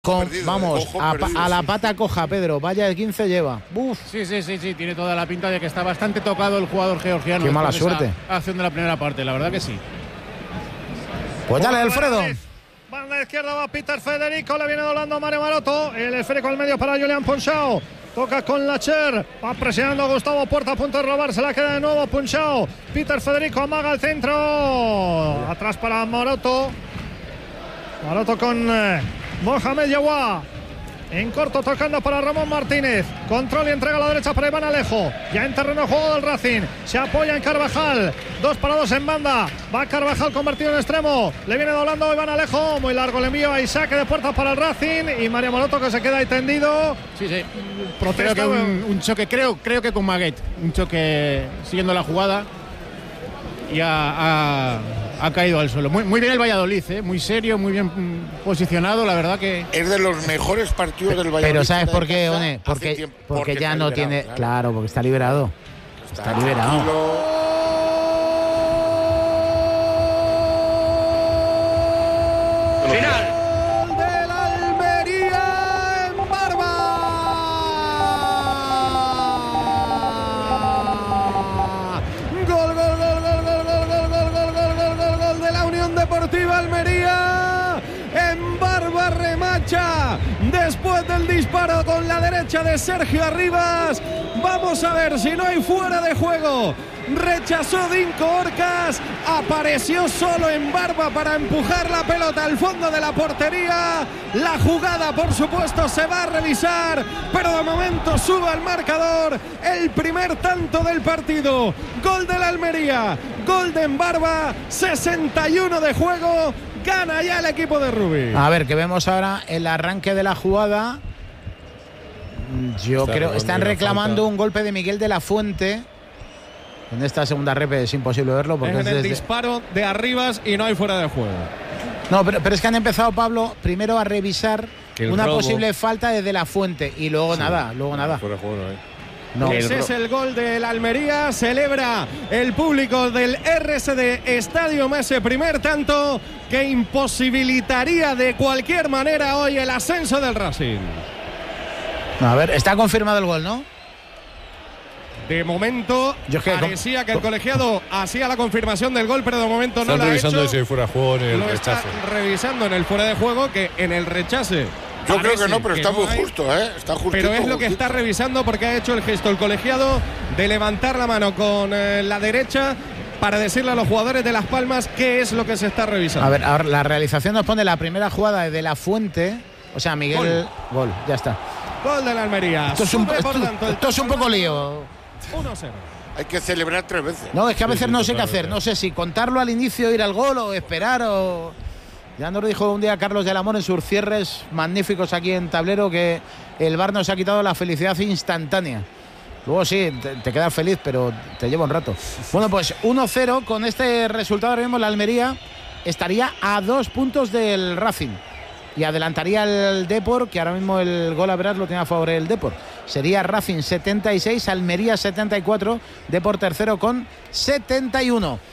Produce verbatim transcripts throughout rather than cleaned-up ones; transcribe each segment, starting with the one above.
Con, perdido, vamos, ojo a, perdido, a la sí. pata coja, Pedro. Vaya de quince lleva. Uf. Sí, sí, sí, sí, tiene toda la pinta de que está bastante tocado el jugador georgiano. Qué mala después de suerte. esa acción de la primera parte, la verdad que sí. Pues dale, Alfredo. Banda izquierda va Peter Federico, le viene doblando Mario Maroto. El esférico al medio para Julián Punchao. Toca con Lacher, va presionando a Gustavo Puerta, a punto de robar, se la queda de nuevo Punchao. Peter Federico amaga el centro. Atrás para Maroto. Maroto con eh, Mohamed Yawa. En corto tocando para Ramón Martínez. Control y entrega a la derecha para Iván Alejo. Ya en terreno de juego del Racing. Se apoya en Carvajal. Dos para dos en banda. Va Carvajal convertido en extremo. Le viene doblando Iván Alejo. Muy largo el envío a saque de puerta para el Racing. Y Mario Maroto que se queda ahí tendido. Sí, sí. Protesta. Creo que un, un choque, creo, creo que con Maguet. Un choque siguiendo la jugada. Y ha, ha, ha caído al suelo. Muy, muy bien el Valladolid, ¿eh? Muy serio, muy bien mm, posicionado, la verdad que... Es de los mejores partidos del Valladolid. Pero ¿sabes por qué, Hace One? Porque, tiempo. porque, Porque ya está no liberado, tiene... claro. Claro, porque está liberado. Está liberado. tranquilo. Final. Gol del Almería en Barba. Gol, gol, gol, gol, gol, gol, gol, gol, gol, gol, gol, gol, gol de la Unión Deportiva Almería. En Barba remacha después del disparo con la derecha de Sergio Arribas. Vamos a ver si no hay fuera de juego. Rechazó Dinko Orcas, apareció solo en Barba para empujar la pelota al fondo de la portería. La jugada, por supuesto, se va a revisar, pero de momento sube al marcador el primer tanto del partido. Gol de la Almería, gol de Barba, sesenta y uno de juego. Gana ya el equipo de Rubí. A ver, que vemos ahora el arranque de la jugada. Yo Está creo, están una reclamando falta. un golpe de Miguel de la Fuente. En esta segunda repe es imposible verlo porque Es es en el desde- disparo de Arribas y no hay fuera de juego. No, pero, pero es que han empezado, Pablo, primero a revisar Que el una robo- posible falta de De la Fuente y luego nada, luego nada. Fuera de juego, no hay. No. Ese es el gol del Almería. Celebra el público del R S D Stadium ese primer tanto que imposibilitaría de cualquier manera hoy el ascenso del Racing. A ver, está confirmado el gol, ¿no? De momento Yo es que- parecía que el colegiado hacía la confirmación del gol, pero de momento no Están la ha revisando hecho. si fuera de juego en el Lo está rechazo. revisando en el fuera de juego, que en el rechace. Yo creo que parece no, pero está no muy hay. justo, ¿eh? Está justito, Pero es lo que justito. está revisando porque ha hecho el gesto el colegiado de levantar la mano con eh, la derecha para decirle a los jugadores de Las Palmas qué es lo que se está revisando. A ver, ahora la realización nos pone la primera jugada de De la Fuente. O sea, Miguel. Gol, Gol. ya está. Gol de la Almería. Esto es un, Sube, por esto- tanto, el esto es un poco lío. uno cero. Hay que celebrar tres veces. No, es que a Sí, veces sí, no sé qué totalmente. hacer. No sé si contarlo al inicio, ir al gol o esperar o... Ya nos dijo un día Carlos del Amor en sus cierres magníficos aquí en Tablero que el V A R nos ha quitado la felicidad instantánea. Luego sí, te, te quedas feliz, pero te lleva un rato. Bueno, pues uno cero con este resultado. Ahora mismo la Almería estaría a dos puntos del Racing y adelantaría el Depor, que ahora mismo el gol a veras lo tiene a favor el Depor. Sería Racing setenta y seis, Almería setenta y cuatro, Depor tercero con setenta y uno.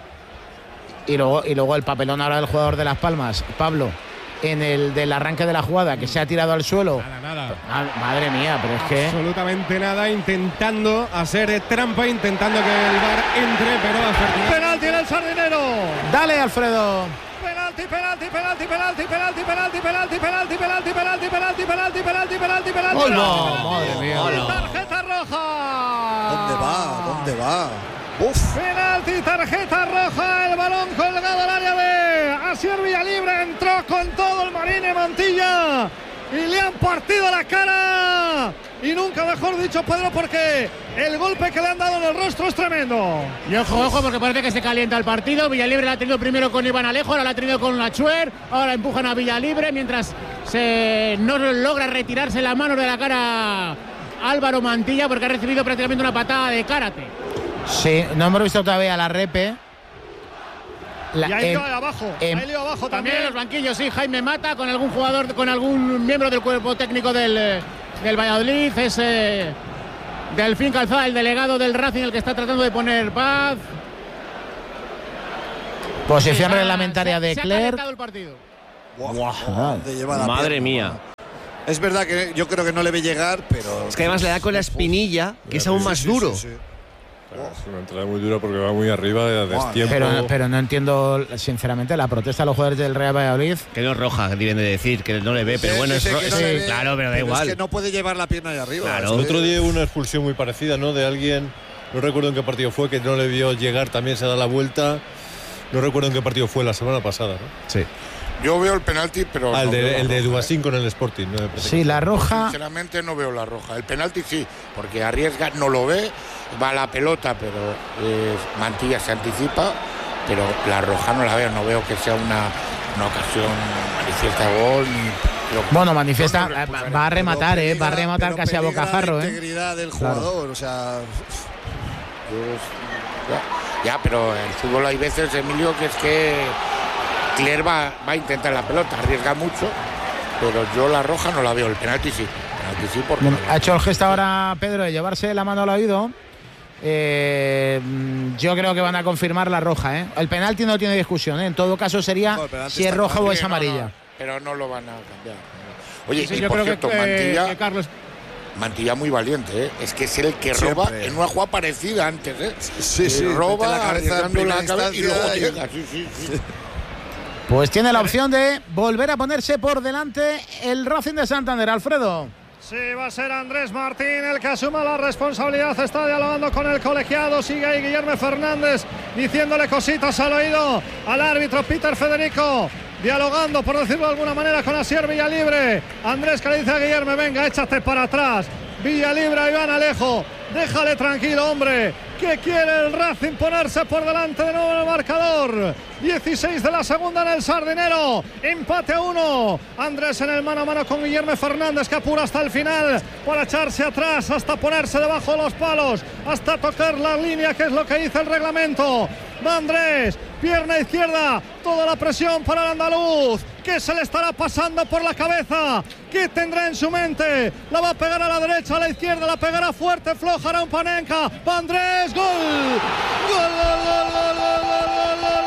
Y luego, y luego el papelón ahora del jugador de Las Palmas, Pablo, en el del arranque de la jugada, que se ha tirado al suelo. Nada, nada. Ah, madre mía, pero es que... Absolutamente nada, intentando hacer eh, trampa, intentando que el V A R entre, pero afortunadamente. Penalti en el Sardinero. Dale, Alfredo. Penalti, penalti, penalti, penalti, penalti, penalti, penalti, penalti, penalti, penalti, penalti, penalti, penalti, penalti, penalti. ¡Ay, no! Madre mía. Tarjeta roja. ¿Dónde va? ¿Dónde va? Uf. Penalti, tarjeta roja, el balón colgado al área de Asier Villalibre, entró con todo el Marine Montilla y le han partido la cara. Y nunca mejor dicho, Pedro, porque el golpe que le han dado en el rostro es tremendo. Y ojo, ojo, porque parece que se calienta el partido. Villalibre la ha tenido primero con Iván Alejo, ahora la ha tenido con Lachuer, ahora empujan a Villalibre mientras se no logra retirarse la mano de la cara Álvaro Mantilla porque ha recibido prácticamente una patada de karate. Sí, no hemos visto todavía la repe. La, Y ahí en- lío abajo, en- ahí lío abajo También en también. los banquillos, sí, Jaime Mata con algún jugador, con algún miembro del cuerpo técnico del, eh, del Valladolid. Es eh, Delfín Calzada, el delegado del Racing, el que está tratando de poner paz. posición Se ha- reglamentaria se- de se ha Clerc. calentado el partido. Buah, de llevar la Madre pierna. mía. Es verdad que yo creo que no le ve llegar, pero... Es que además le da con la espinilla, que es aún más Sí, sí, duro. sí, sí. Es una entrada muy dura porque va muy arriba, a destiempo. Pero, pero no entiendo, sinceramente, la protesta de los jugadores del Real Valladolid. Que no es roja, que deben de decir, que no le ve, pero Sí, bueno, dice es, ro- que es- no le ve, claro, pero da pero igual. Es que no puede llevar la pierna ahí arriba. Claro. Es El que- otro día hubo una expulsión muy parecida, ¿no? De alguien, no recuerdo en qué partido fue, que no le vio llegar, también se da la vuelta. No recuerdo en qué partido fue, la semana pasada, ¿no? Sí. Yo veo el penalti, pero. Ah, el no veo de, la el de roja, Dubasín con el Sporting, ¿no? Me parece Sí, que- la roja. Sinceramente no veo la roja. El penalti sí, porque arriesga, no lo ve, va a la pelota, pero eh, Mantilla se anticipa, pero la roja no la veo, no veo que sea una, una ocasión manifiesta de gol. Ni, pero- Bueno, manifiesta, no, no recuperaré. va a rematar, pero eh, va a peligra- rematar pero casi a peligra bocajarro, la eh. integridad del Claro. jugador, o sea... Yo- ya, ya, pero en el fútbol hay veces, Emilio, que es que Cler va, va a intentar la pelota, arriesga mucho, pero yo la roja no la veo, el penalti sí. El penalti sí porque Bueno, no la ha hecho el gesto ahora Pedro de llevarse la mano al oído. Eh, yo creo que van a confirmar la roja, ¿eh? El penalti no tiene discusión, ¿eh? En todo caso sería No, el penalti si es está roja claro. o es Sí, no, amarilla. no, pero no lo van a cambiar. Oye, Sí, y yo por creo cierto, que, Mantilla, que Carlos. Mantilla muy valiente, ¿eh? Es que es el que Siempre. roba en una jugada parecida antes, ¿eh? Sí, Eh, sí, roba, mete la cabeza en arriesgando primera la cabeza y instancia luego y- llega. Sí, sí, sí. Pues tiene la opción de volver a ponerse por delante el Racing de Santander, Alfredo. Sí, va a ser Andrés Martín el que asuma la responsabilidad. Está dialogando con el colegiado. Sigue ahí Guillermo Fernández diciéndole cositas al oído al árbitro Peter Federico. Dialogando, por decirlo de alguna manera, con Asier Villalibre. Andrés que le dice a Guillermo: venga, échate para atrás. Villalibre a Iván Alejo. Déjale tranquilo, hombre. Que quiere el Racing ponerse por delante de nuevo en el marcador. dieciséis de la segunda en el Sardinero. Empate a uno. Andrés en el mano a mano con Guillermo Fernández, que apura hasta el final para echarse atrás, hasta ponerse debajo de los palos, hasta tocar la línea, que es lo que dice el reglamento. Va Andrés, pierna izquierda, toda la presión para el andaluz. ¿Qué se le estará pasando por la cabeza? ¿Qué tendrá en su mente? La va a pegar a la derecha, a la izquierda, la pegará fuerte, floja, Araun Panenka. Va Andrés, gol. Gol, gol, gol, gol, gol, gol, gol, gol,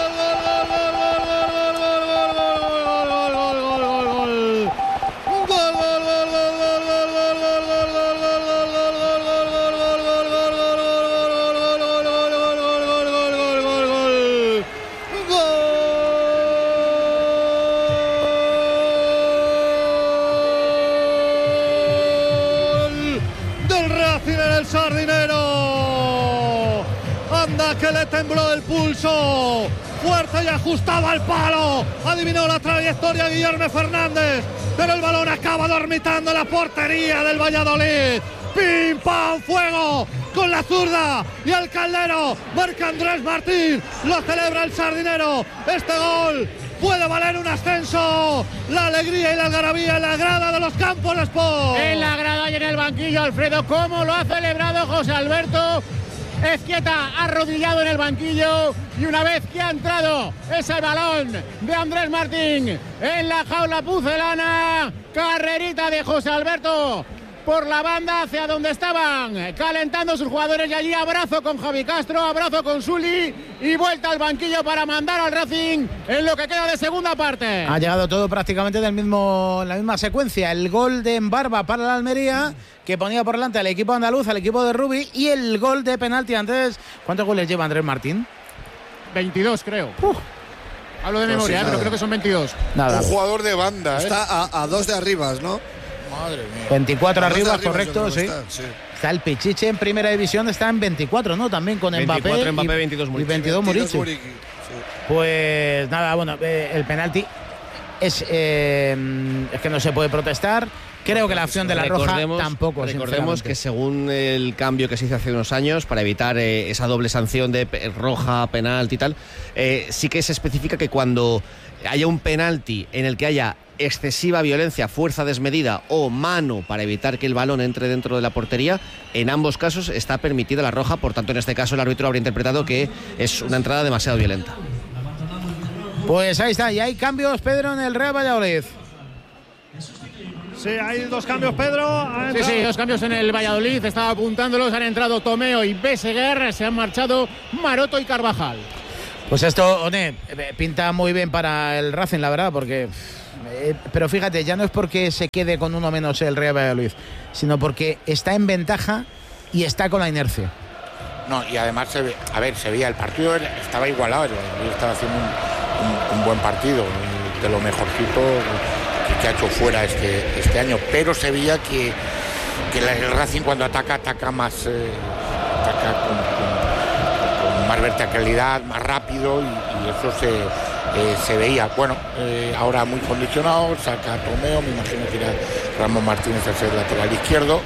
Sardinero. Anda que le tembló el pulso. Fuerte y ajustado al palo. Adivinó la trayectoria Guillermo Fernández, pero el balón acaba dormitando en la portería del Valladolid. ¡Pim, pam, fuego! Con la zurda y el Caldero. Marca Andrés Martín. Lo celebra el Sardinero. Este gol puede valer un ascenso. La alegría y la algarabía en la grada de los Campos Sport. En la grada y en el banquillo, Alfredo, ¿cómo lo ha celebrado José Alberto Ezquieta? Arrodillado en el banquillo, y una vez que ha entrado ese balón de Andrés Martín en la jaula pucelana, carrerita de José Alberto por la banda hacia donde estaban calentando sus jugadores, y allí abrazo con Javi Castro, abrazo con Sully y vuelta al banquillo para mandar al Racing en lo que queda de segunda parte. Ha llegado todo prácticamente del mismo, la misma secuencia. El gol de Embarba para la Almería, que ponía por delante al equipo andaluz, al equipo de Rubi, y el gol de penalti antes. ¿Cuántos goles lleva Andrés Martín? veintidós, creo. Uf. Hablo de No, memoria, sí, ¿eh? Pero nada. creo que son veintidós. Nada. Un jugador de banda, ¿eh? Está a, a dos de arriba, ¿no? Madre mía. veinticuatro A dos de arriba, arriba correcto, yo creo sí. que está, sí. Está el Pichiche en primera división, está en veinticuatro, ¿no? También con Mbappé. veinticuatro Mbappé, y, veintidós y Muriqui. veintidós Muriqui. Muriqui, sí. Pues nada, bueno, eh, el penalti es, eh, es que no se puede protestar. Creo que la acción de la roja tampoco. Recordemos que sinceramente. según el cambio que se hizo hace unos años para evitar eh, esa doble sanción de pe- roja, penalti y tal, eh, sí que se especifica que cuando haya un penalti en el que haya excesiva violencia, fuerza desmedida o mano para evitar que el balón entre dentro de la portería, en ambos casos está permitida la roja. Por tanto, en este caso el árbitro habría interpretado que es una entrada demasiado violenta. Pues ahí está, y hay cambios, Pedro, en el Real Valladolid. Sí, hay dos cambios, Pedro. Ha Sí, entrado- sí, dos cambios en el Valladolid. Estaba apuntándolos. Han entrado Tomeo y Beseguer. Se han marchado Maroto y Carvajal. Pues esto, One, pinta muy bien para el Racing, la verdad, porque... Eh, pero fíjate, ya no es porque se quede con uno menos el Real Valladolid, sino porque está en ventaja y está con la inercia. No, y además, se ve, a ver, se veía, el partido estaba igualado, el Valladolid estaba haciendo un, un, un buen partido, de lo mejorcito que, que ha hecho fuera este, este año, pero se veía que, que el Racing cuando ataca, ataca más, eh, ataca con, con, con más verticalidad, más rápido, y, y eso se... Eh, se veía, bueno, eh, ahora muy condicionado, saca a Tomeo, me imagino que irá Ramón Martínez a ser lateral izquierdo,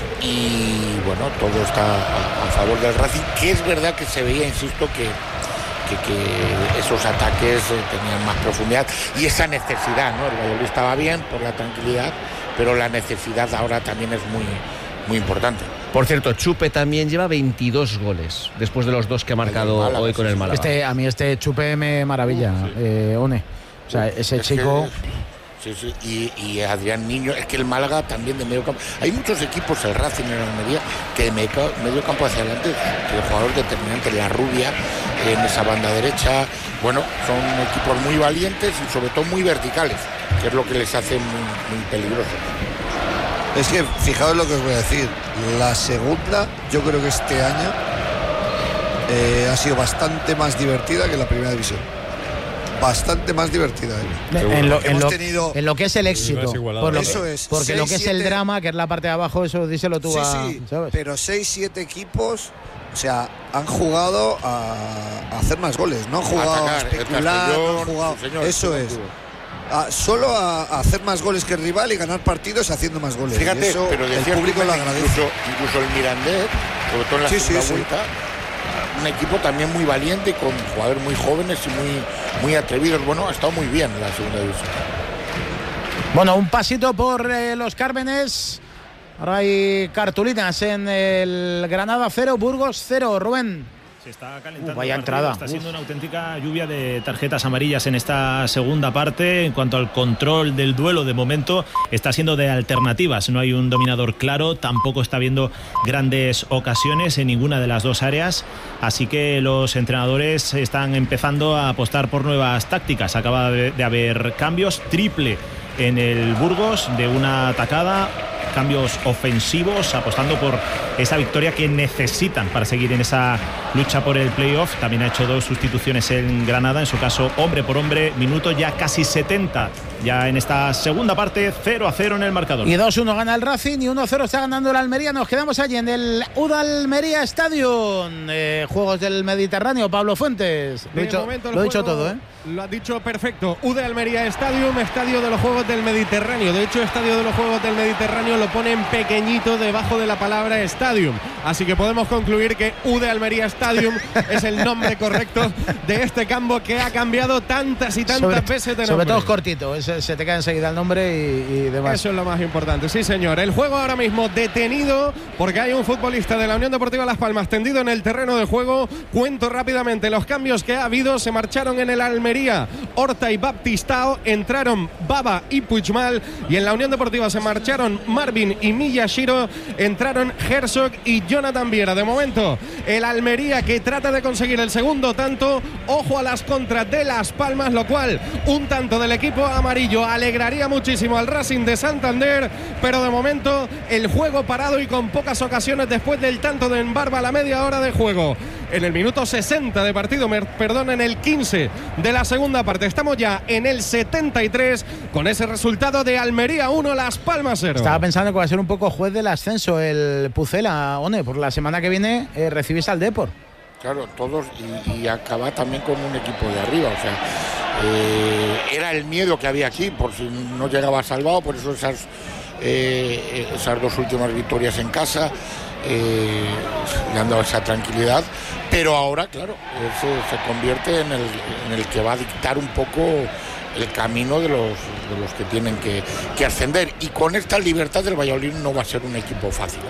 y bueno, todo está a, a favor del Racing, que es verdad que se veía, insisto, que, que, que esos ataques eh, tenían más profundidad y esa necesidad, ¿no? El Valladolid estaba bien por la tranquilidad, pero la necesidad ahora también es muy, muy importante. Por cierto, Chupe también lleva veintidós goles después de los dos que ha marcado Málaga, hoy con el Málaga. Este, a mí este Chupe me maravilla, sí. eh, One. O sea, ese es chico... Que, sí, sí. Y, y Adrián Niño, es que el Málaga también de medio campo. Hay muchos equipos, el Racing en la Almería, que de medio, medio campo hacia adelante, que el jugador determinante, la Rubia, en esa banda derecha, bueno, son equipos muy valientes y sobre todo muy verticales, que es lo que les hace muy, muy peligrosos. Es que, fijaos lo que os voy a decir, la segunda, yo creo que este año eh, ha sido bastante más divertida que la primera división. Bastante más divertida. ¿eh? En, lo, en, lo, tenido... en lo que es el éxito. Por lo eso que, es. Porque seis, lo que siete... es el drama, que es la parte de abajo, eso díselo tú sí, a... Sí, ¿sabes? Pero seis, siete equipos, o sea, han jugado a, a hacer más goles, no han jugado a, atacar, a especular, no han jugado... Sí, señor, eso es. A, solo a, a hacer más goles que el rival y ganar partidos haciendo más goles. Fíjate, y eso pero el público lo agradece. Incluso, incluso el Mirandés, sobre todo en la sí, segunda sí, vuelta, sí. un equipo también muy valiente, con jugadores muy jóvenes y muy, muy atrevidos. Bueno, ha estado muy bien en la segunda división. Bueno, un pasito por eh, los Cármenes. Ahora hay cartulinas en el Granada cero, Burgos cero. Rubén. Se está calentando. Uh, vaya el entrada. Está siendo una auténtica lluvia de tarjetas amarillas en esta segunda parte. En cuanto al control del duelo, de momento está siendo de alternativas. No hay un dominador claro, tampoco está habiendo grandes ocasiones en ninguna de las dos áreas. Así que los entrenadores están empezando a apostar por nuevas tácticas. Acaba de, de haber cambios, triple en el Burgos de una atacada. Cambios ofensivos, apostando por esa victoria que necesitan para seguir en esa lucha por el playoff. También ha hecho dos sustituciones en Granada, en su caso hombre por hombre, minuto ya casi setenta, ya en esta segunda parte, cero a cero en el marcador. Y dos uno gana el Racing y uno cero está ganando el Almería. Nos quedamos allí en el U D A Almería Stadium, eh, Juegos del Mediterráneo. Pablo Fuentes, lo he dicho, lo he dicho todo, ¿eh? Lo ha dicho perfecto. U D A Almería Stadium, Estadio de los Juegos del Mediterráneo. De hecho, Estadio de los Juegos del Mediterráneo lo ponen pequeñito debajo de la palabra Stadium. Así que podemos concluir que U D A Almería Stadium es el nombre correcto de este campo que ha cambiado tantas y tantas sobre, veces de nombre. Sobre todo es cortito, es, se te cae enseguida el nombre y, y demás. Eso es lo más importante, sí señor. El juego ahora mismo detenido porque hay un futbolista de la Unión Deportiva Las Palmas tendido en el terreno de juego. Cuento rápidamente los cambios que ha habido. Se marcharon en el Almería Horta y Baptistao, entraron Baba y Puigmal, y en la Unión Deportiva se marcharon Marvin y Miyashiro, entraron Herzog y Jonathan Viera. De momento el Almería que trata de conseguir el segundo tanto. Ojo a las contras de Las Palmas, lo cual un tanto del equipo amarillo alegraría muchísimo al Racing de Santander, pero de momento el juego parado y con pocas ocasiones después del tanto de Embarba a la media hora de juego. En el minuto sesenta de partido, perdón, en el quince de la segunda parte. Estamos ya en el setenta y tres con ese resultado de Almería uno, Las Palmas cero. Estaba pensando que va a ser un poco juez del ascenso el Pucela, One, por la semana que viene eh, recibís al Depor. Claro, todos, y, y acaba también con un equipo de arriba, o sea, eh, era el miedo que había aquí, por si no llegaba salvado, por eso esas, eh, esas dos últimas victorias en casa eh, le han dado esa tranquilidad, pero ahora, claro, se, se convierte en el, en el que va a dictar un poco el camino de los, de los que tienen que, que ascender, y con esta libertad del Valladolid no va a ser un equipo fácil.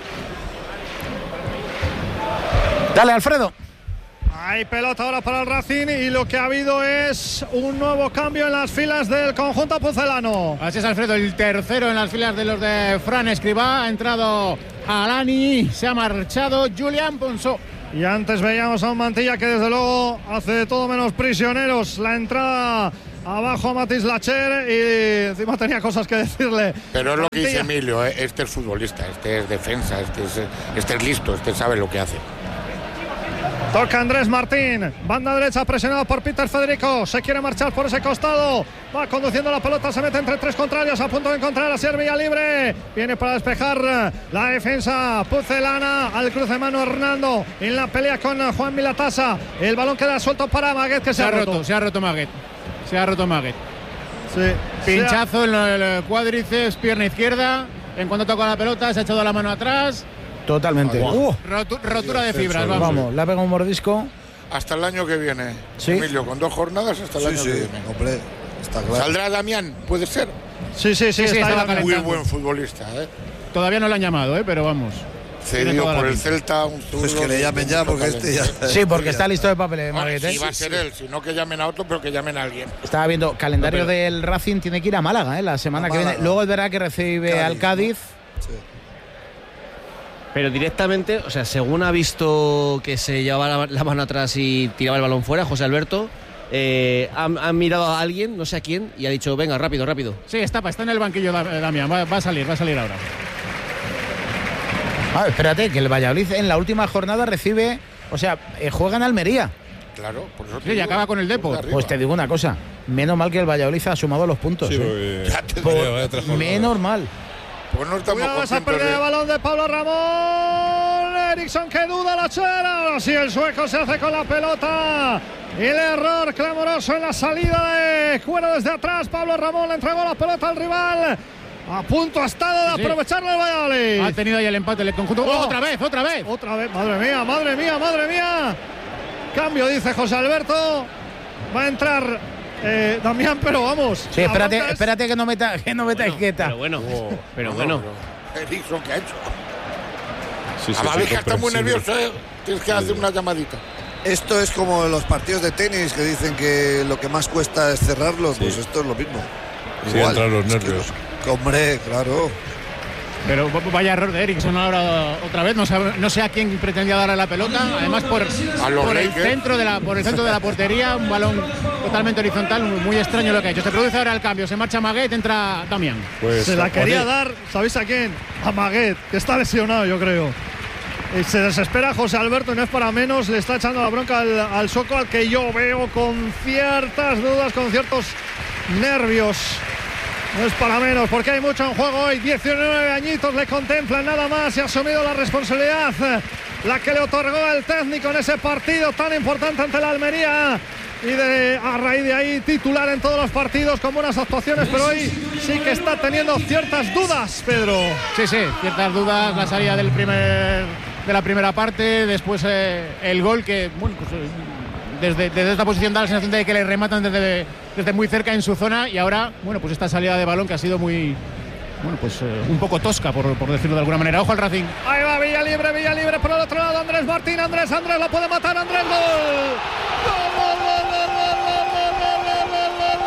Dale, Alfredo. Hay pelota ahora para el Racing y lo que ha habido es un nuevo cambio en las filas del conjunto pucelano. Así es, Alfredo, el tercero en las filas de los de Fran Escribá. Ha entrado Alani, se ha marchado Julián Ponsó. Y antes veíamos a un Mantilla que desde luego hace de todo menos prisioneros. La entrada abajo a Matis Lacher y encima tenía cosas que decirle. Pero es lo que dice Emilio, ¿eh? Este es futbolista, este es defensa, este es, este es listo, este sabe lo que hace. Toca Andrés Martín, banda derecha presionado por Peter Federico, se quiere marchar por ese costado, va conduciendo la pelota, se mete entre tres contrarios, a punto de encontrar a Servia libre, viene para despejar la defensa pucelana, al cruce mano Hernando, en la pelea con Juan Milatasa, el balón queda suelto para Maguet, que se, se ha roto. roto, se ha roto Maguet, se ha roto Maguet. Sí. Pinchazo en el cuádriceps, pierna izquierda, en cuanto toca la pelota se ha echado la mano atrás. Totalmente. Uh, Rotu rotura de fibras, vamos. Vamos, le ha pegado un mordisco. Hasta el año que viene, ¿Sí? Emilio, con dos jornadas hasta el Sí, año sí, que viene. hombre, está claro. ¿Saldrá Damián? ¿Puede ser? Sí, sí, sí, Sí, sí, está estaba ahí. Muy calentando. buen futbolista, ¿eh? Todavía no lo han llamado, ¿eh? Pero vamos. Cedido Tiene toda por la el pinta. Celta. Un Pues que le llamen ya, porque este ya. Sí, porque está listo de papeles, Vale, Maguet, ¿eh? si va a ser él, si no que llamen a otro, pero que llamen a alguien. Estaba viendo calendario No, pero- del Racing, tiene que ir a Málaga, ¿eh? La semana A que viene. Málaga. Luego es verdad que recibe Cádiz, al Cádiz. Sí. Pero directamente, o sea, según ha visto que se llevaba la, la mano atrás y tiraba el balón fuera, José Alberto, eh, han, han mirado a alguien, no sé a quién, y ha dicho, venga, rápido, rápido. Sí, está, está en el banquillo Damián, va, va a salir, va a salir ahora. Ah, espérate, que el Valladolid en la última jornada recibe, o sea, eh, juega en Almería. Claro, por eso te Sí, y digo, acaba con el Depor. por arriba. Pues te digo una cosa, menos mal que el Valladolid ha sumado los puntos. Sí, ¿eh? porque Ya te Por- vaya, vaya tres jornadas. menos mal. Pues no estamos Cuidado esa contentos pérdida de de... balón de Pablo Ramón. Eriksson que duda la chera. Ahora sí el sueco se hace con la pelota. Y el error clamoroso en la salida de Cuero desde atrás. Pablo Ramón le entregó la pelota al rival. A punto ha estado de Sí. aprovecharlo el Valladolid. Ha tenido ahí el empate el conjunto. Oh. ¡Otra vez, otra vez! Otra vez, madre mía, madre mía, madre mía. Cambio, dice José Alberto. Va a entrar eh, Damián, pero vamos. Sí, la espérate, bronca es- espérate que no meta, que no meta Igueta. Pero bueno, Oh, pero no, bueno. pero Eriksson, ¿qué ha hecho? Sí, sí, A sí, Babija está muy comprensible. nervioso, ¿eh? Tienes que hacer una llamadita. Esto es como los partidos de tenis que dicen que lo que más cuesta es cerrarlos, pues esto es lo mismo. Sí, entran los es que nervios. lo- hombre, claro. Pero vaya error de Eriksson ahora otra vez. No sé, no sé a quién pretendía darle la pelota. Además por, A los por el Lakers. centro de la por el centro de la portería, un balón totalmente horizontal, muy, muy extraño lo que ha hecho. Se produce ahora el cambio, se marcha Maguet, entra Damián. Pues, Se la a quería poner- dar, ¿sabéis a quién? A Maguet, que está lesionado, yo creo. Y se desespera José Alberto, y no es para menos, le está echando la bronca al, al Soco, al que yo veo con ciertas dudas, con ciertos nervios. No es para menos, porque hay mucho en juego hoy. diecinueve añitos le contemplan nada más y ha asumido la responsabilidad, la que le otorgó el técnico en ese partido tan importante ante la Almería. Y de, a raíz de ahí titular en todos los partidos con buenas actuaciones, pero hoy sí que está teniendo ciertas dudas, Pedro. Sí, sí, ciertas dudas, la salida del primer, de la primera parte, después eh, el gol que, bueno, pues, eh, desde, desde esta posición da la sensación de que le rematan desde, desde muy cerca en su zona y ahora, bueno, pues esta salida de balón que ha sido muy, bueno, pues eh, un poco tosca, por, por decirlo de alguna manera. Ojo al Racing. Ahí va Villa Libre, Villa Libre por el otro lado, Andrés Martín, Andrés, Andrés lo puede matar, Andrés, gol. Gol, gol, gol, gol, gol, gol, gol, gol, gol, gol,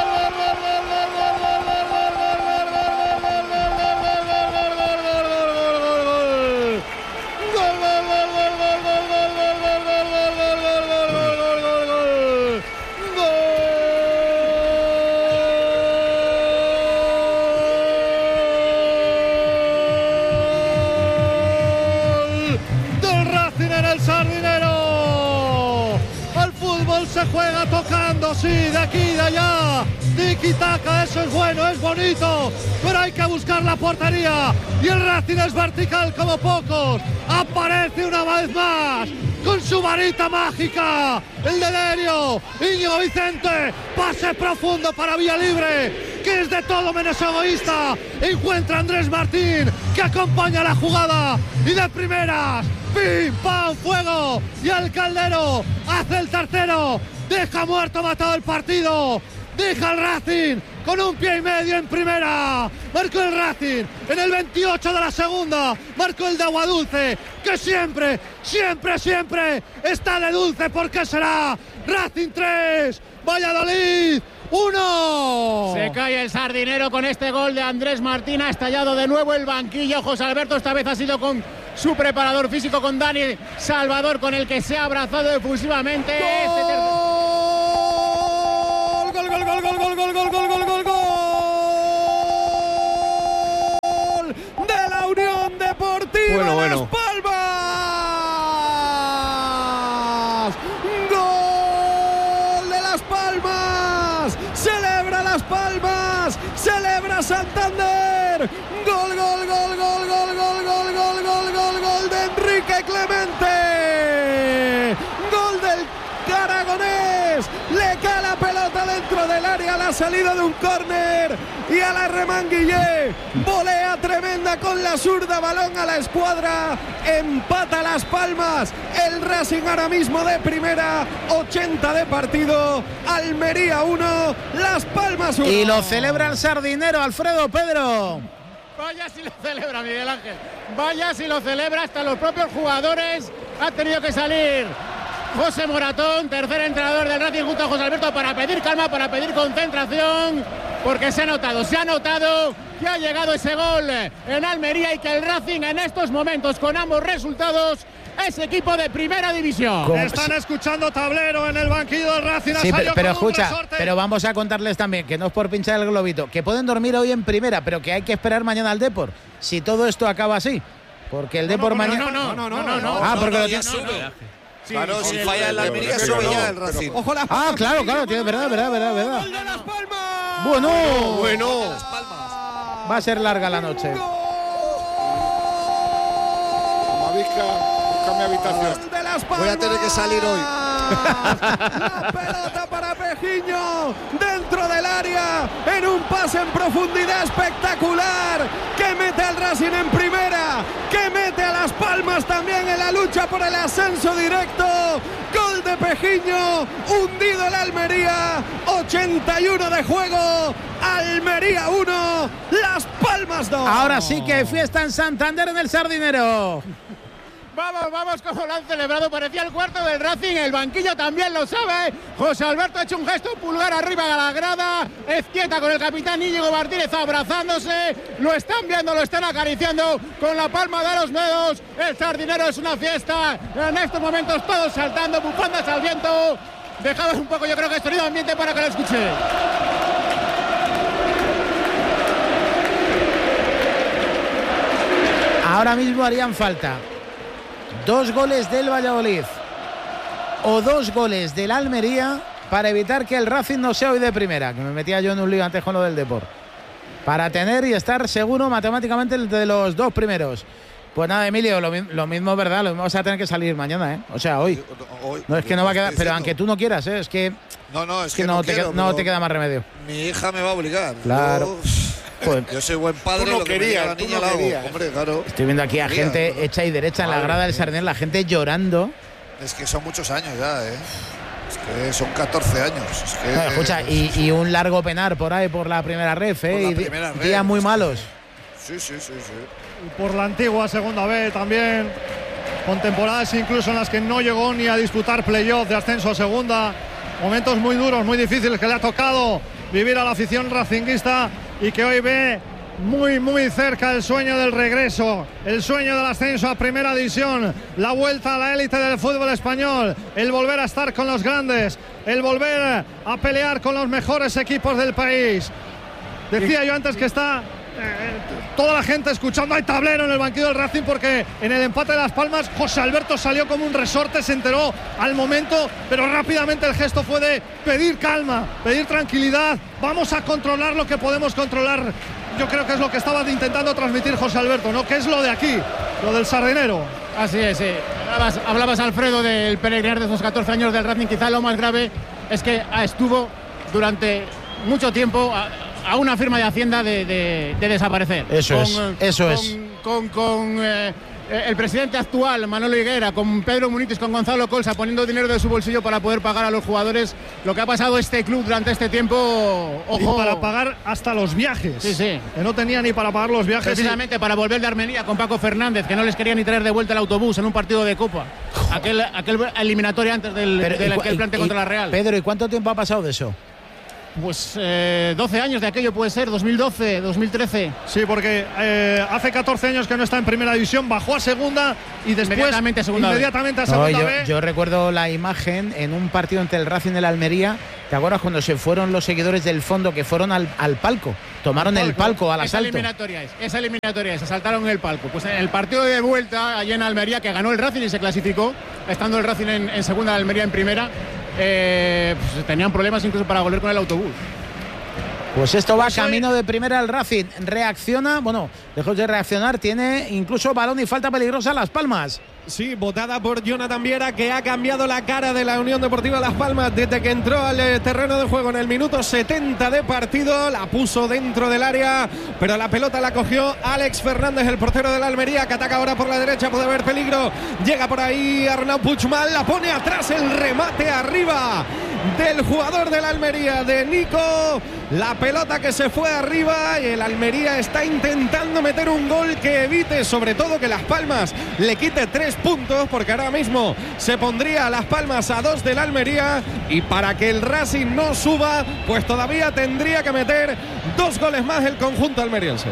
del Racing en el Sardinero. El fútbol se juega tocando, sí, de aquí, de allá. Tiki-taka, eso es bueno, es bonito, pero hay que buscar la portería. Y el Racing es vertical como pocos. Aparece una vez más con su varita mágica. El de Derio, Íñigo Vicente, pase profundo para Villa Libre, que es de todo menos egoísta. Encuentra a Andrés Martín, que acompaña la jugada. Y de primeras, pim, pam, fuego. Y el Caldero hace el tercero. Deja muerto, matado el partido. Deja el Racing con un pie y medio en primera. Marcó el Racing en el veintiocho de la segunda. Marcó el de Aguadulce, que siempre, siempre, siempre está de dulce. ¿Por qué será? Racing tres, Valladolid uno. Se cae el Sardinero con este gol de Andrés Martín. Ha estallado de nuevo el banquillo. José Alberto esta vez ha sido con su preparador físico, con Dani Salvador, con el que se ha abrazado efusivamente. ¡Gol! Este ter... ¡Gol, gol, gol, gol, gol, gol, gol, gol, gol, gol, gol! De la Unión Deportiva bueno, bueno. Las Palmas. Las Palmas, celebra Las Palmas, celebra Santander, gol, gol, gol, gol, gol, gol, gol, gol, gol, gol, gol de Enrique Clemente, gol del aragonés, le cae la pelota dentro del área a la salida de un córner y a la remanguillé, volea tremenda con la zurda, balón a la escuadra, empata Las Palmas, el Racing ahora mismo de primera, ochenta de partido, Almería uno, Las Palmas uno. Y lo celebra el Sardinero, Alfredo Pedro. Vaya si lo celebra Miguel Ángel, vaya si lo celebra, hasta los propios jugadores ha tenido que salir. José Moratón, tercer entrenador del Racing junto a José Alberto, para pedir calma, para pedir concentración, porque se ha notado, se ha notado que ha llegado ese gol en Almería y que el Racing en estos momentos, con ambos resultados, es equipo de primera división. ¿Cómo? Están escuchando Tablero en el banquillo del Racing. Sí, pero, pero escucha, pero vamos a contarles también, que no es por pinchar el globito, que pueden dormir hoy en primera, pero que hay que esperar mañana al Depor, si todo esto acaba así. Porque el Depor no, no, mañana... No, no, no, no, no, no. Ah, porque no, lo ya tiene... sube. Sí, claro, sí, si el, falla en la Almería, pero, sube pero, ya el pero, Racing. Ojo, Las Ah, Palmas, claro, claro, tiene verdad, verdad, verdad, verdad. ¡Gol de Las Palmas! Bueno, Bueno, Las Palmas. va a ser larga la noche. Mavisca, busca mi habitación. ¡Gol de Las Palmas! Voy a tener que salir hoy. La pelota para Pejiño dentro del área en un pase en profundidad espectacular que mete al Racing en primera, que mete a Las Palmas también en la lucha por el ascenso directo. Gol de Pejiño, hundido el Almería, ochenta y uno de juego, Almería uno, Las Palmas dos. Ahora sí que hay fiesta en Santander, en el Sardinero. Vamos, vamos, como lo han celebrado, parecía el cuarto del Racing, el banquillo también lo sabe. José Alberto ha hecho un gesto, pulgar arriba a la grada, Ezquieta con el capitán Íñigo Martínez abrazándose, lo están viendo, lo están acariciando con la palma de los dedos. El Sardinero es una fiesta, en estos momentos todos saltando, bufandas al viento. Dejamos un poco, yo creo que el sonido ambiente para que lo escuche. Ahora mismo harían falta dos goles del Valladolid o dos goles del Almería para evitar que el Racing no sea hoy de primera, que me metía yo en un lío antes con lo del Depor, para tener y estar seguro matemáticamente de los dos primeros. Pues nada, Emilio, lo, lo mismo es verdad, lo mismo vas a tener que salir mañana, ¿eh? O sea, hoy. hoy no es que no va a quedar, pero aunque tú no quieras, ¿eh? Es que no, no, es, es que, que no, no, te, quiero, no te queda más remedio. Mi hija me va a obligar. Claro. Yo, yo soy buen padre, tú no lo que querías, la tú niña no la hago. querías. Hombre, claro. Estoy viendo aquí a Quería, gente ¿no? hecha y derecha en la grada del Sardinero, la gente llorando. Es que son muchos años ya, ¿eh? Es que son catorce años. Es que, no, escucha, y, y un largo penar por ahí por la primera ref, ¿eh? la Y primera ref, días muy malos. Sí, sí, sí, sí. Y por la antigua segunda B también, con temporadas incluso en las que no llegó ni a disputar playoff de ascenso a segunda. Momentos muy duros, muy difíciles que le ha tocado vivir a la afición racinguista y que hoy ve muy, muy cerca el sueño del regreso, el sueño del ascenso a primera división, la vuelta a la élite del fútbol español, el volver a estar con los grandes, el volver a pelear con los mejores equipos del país. Decía yo antes que está eh, toda la gente escuchando, hay tablero en el banquillo del Racing, porque en el empate de Las Palmas José Alberto salió como un resorte, se enteró al momento, pero rápidamente el gesto fue de pedir calma, pedir tranquilidad, vamos a controlar lo que podemos controlar. Yo creo que es lo que estaba intentando transmitir José Alberto, ¿no? Que es lo de aquí, lo del Sardinero. Así es, sí. Hablabas, hablabas, Alfredo, del peregrinar de esos catorce años del Racing. Quizá lo más grave es que estuvo durante mucho tiempo a, a una firma de Hacienda de, de, de desaparecer. Eso con, es, eso con, es. Con, con eh, el presidente actual, Manolo Higuera, con Pedro Munitis, con Gonzalo Colsa, poniendo dinero de su bolsillo para poder pagar a los jugadores lo que ha pasado este club durante este tiempo. Ojo. Y para pagar hasta los viajes. Sí, sí. Que no tenía ni para pagar los viajes. Precisamente para volver de Armenia con Paco Fernández, que no les quería ni traer de vuelta el autobús en un partido de Copa. Aquel, aquel eliminatorio antes del, Pero, del y, aquel plante y, contra la Real. Pedro, ¿y cuánto tiempo ha pasado de eso? Pues eh, doce años de aquello puede ser, dos mil doce, dos mil trece. Sí, porque eh, hace catorce años que no está en primera división, bajó a segunda y después inmediatamente a segunda, inmediatamente a segunda no, yo, B. yo recuerdo la imagen en un partido entre el Racing y el Almería. ¿Te acuerdas cuando se fueron los seguidores del fondo que fueron al, al palco? Tomaron el palco al asalto. Esa eliminatoria es, esa eliminatoria es, se saltaron el palco. Pues en el partido de vuelta allí en Almería, que ganó el Racing y se clasificó, estando el Racing en, en segunda, el Almería en primera, eh, pues tenían problemas incluso para volver con el autobús. Pues esto va camino de primera al Racing. Reacciona, bueno, lejos de reaccionar, tiene incluso balón y falta peligrosa Las Palmas. Sí, votada por Jonathan Viera, que ha cambiado la cara de la Unión Deportiva Las Palmas desde que entró al eh, terreno de juego en el minuto setenta de partido. La puso dentro del área, pero la pelota la cogió Alex Fernández, el portero de la Almería, que ataca ahora por la derecha, puede haber peligro. Llega por ahí Arnau Puigmal, la pone atrás, el remate arriba del jugador de la Almería, de Nico. La pelota que se fue arriba y el Almería está intentando meter un gol que evite, sobre todo, que Las Palmas le quite tres puntos, porque ahora mismo se pondría Las Palmas a dos del Almería, y para que el Racing no suba, pues todavía tendría que meter dos goles más el conjunto almeriense.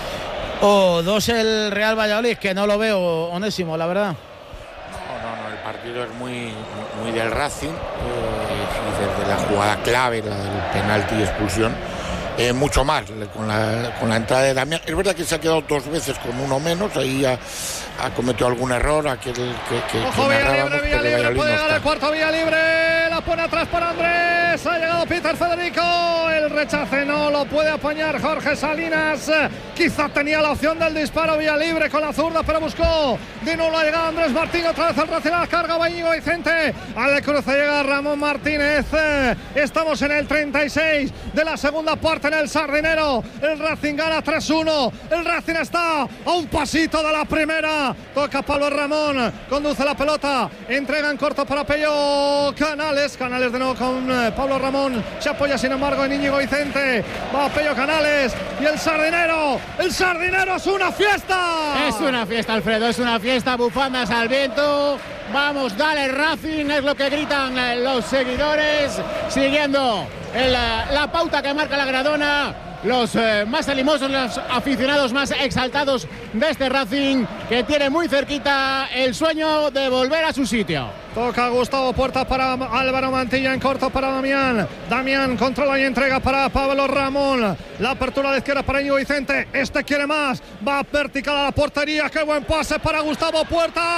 O dos el Real Valladolid, que no lo veo, Onésimo, la verdad. No, no, no, el partido es muy, muy del Racing, eh, desde la jugada clave, la del penalti y expulsión. Eh, mucho más con la, con la entrada de Damián. Es verdad que se ha quedado dos veces con uno menos, ahí ha, ha cometido algún error, aquel que, que, Ojo, que Vía Libre, Vía Libre, puede llegar el cuarto, Vía Libre, la pone atrás para Andrés, ha llegado Peter Federico, el rechace no lo puede apañar Jorge Salinas, quizá tenía la opción del disparo, Vía Libre con la zurda, pero buscó, de nuevo ha llegado Andrés Martín, otra vez al Racing, la carga va Íñigo Vicente, al cruce llega Ramón Martínez, estamos en el treinta y seis de la segunda parte en el Sardinero, el Racing gana tres uno, el Racing está a un pasito de la primera, toca Pablo Ramón, conduce la pelota, entrega en corto para Pello Canales, Canales de nuevo con eh, Pablo Ramón, se apoya sin embargo en Íñigo Vicente, va Pello Canales y el Sardinero, el Sardinero es una fiesta. Es una fiesta, Alfredo, es una fiesta, bufandas al viento, vamos, dale Racing, es lo que gritan eh, los seguidores, siguiendo el, la pauta que marca la Gradona, los eh, más animosos, los aficionados más exaltados de este Racing, que tiene muy cerquita el sueño de volver a su sitio. Toca Gustavo Puerta para Álvaro Mantilla, en corto para Damián. Damián controla y entrega para Pablo Ramón. La apertura a la izquierda para Íñigo Vicente. Este quiere más. Va vertical a la portería. Qué buen pase para Gustavo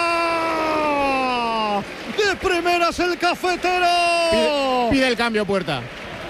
Puerta. De primeras el cafetero. Pide, pide el cambio Puerta.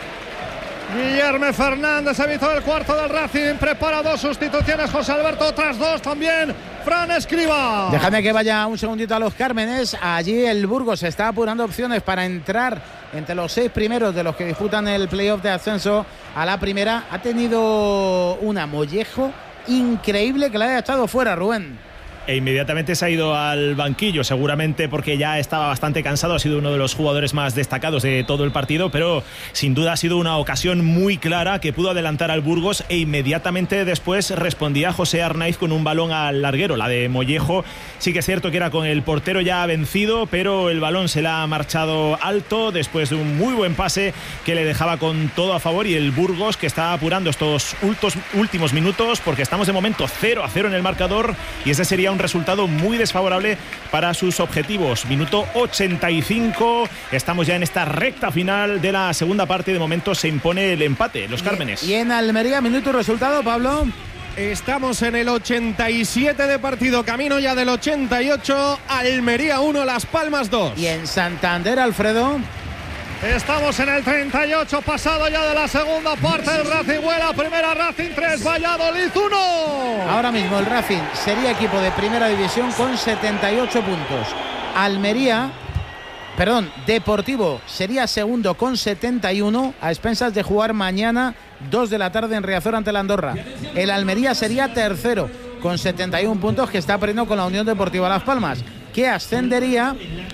Guillermo Fernández, evitó el cuarto del Racing, prepara dos sustituciones José Alberto, otras dos también Fran Escribá. Déjame que vaya un segundito a los Cármenes. Allí el Burgos está apurando opciones para entrar entre los seis primeros de los que disputan el playoff de ascenso a la primera. Ha tenido una mollejo increíble que le haya estado fuera, Rubén. E inmediatamente se ha ido al banquillo, seguramente porque ya estaba bastante cansado, ha sido uno de los jugadores más destacados de todo el partido, pero sin duda ha sido una ocasión muy clara que pudo adelantar al Burgos, e inmediatamente después respondía José Arnaiz con un balón al larguero. La de Mollejo sí que es cierto que era con el portero ya vencido, pero el balón se le ha marchado alto después de un muy buen pase que le dejaba con todo a favor, y el Burgos que está apurando estos últimos minutos, porque estamos de momento cero a cero en el marcador, y ese sería un resultado muy desfavorable para sus objetivos. Minuto ochenta y cinco, estamos ya en esta recta final de la segunda parte. De momento se impone el empate, los Cármenes. Y en Almería, minuto y resultado, Pablo. Estamos en el ochenta y siete de partido, camino ya del ochenta y ocho. Almería uno, Las Palmas dos. Y en Santander, Alfredo. Estamos en el treinta y ocho, pasado ya de la segunda parte. El Racing vuela, primera Racing tres, Valladolid uno. Ahora mismo el Racing sería equipo de primera división con setenta y ocho puntos. Almería, perdón, Deportivo sería segundo con setenta y uno, a expensas de jugar mañana dos de la tarde en Riazor ante la Andorra. El Almería sería tercero con setenta y uno puntos, que está perdiendo con la Unión Deportiva Las Palmas, que ascendería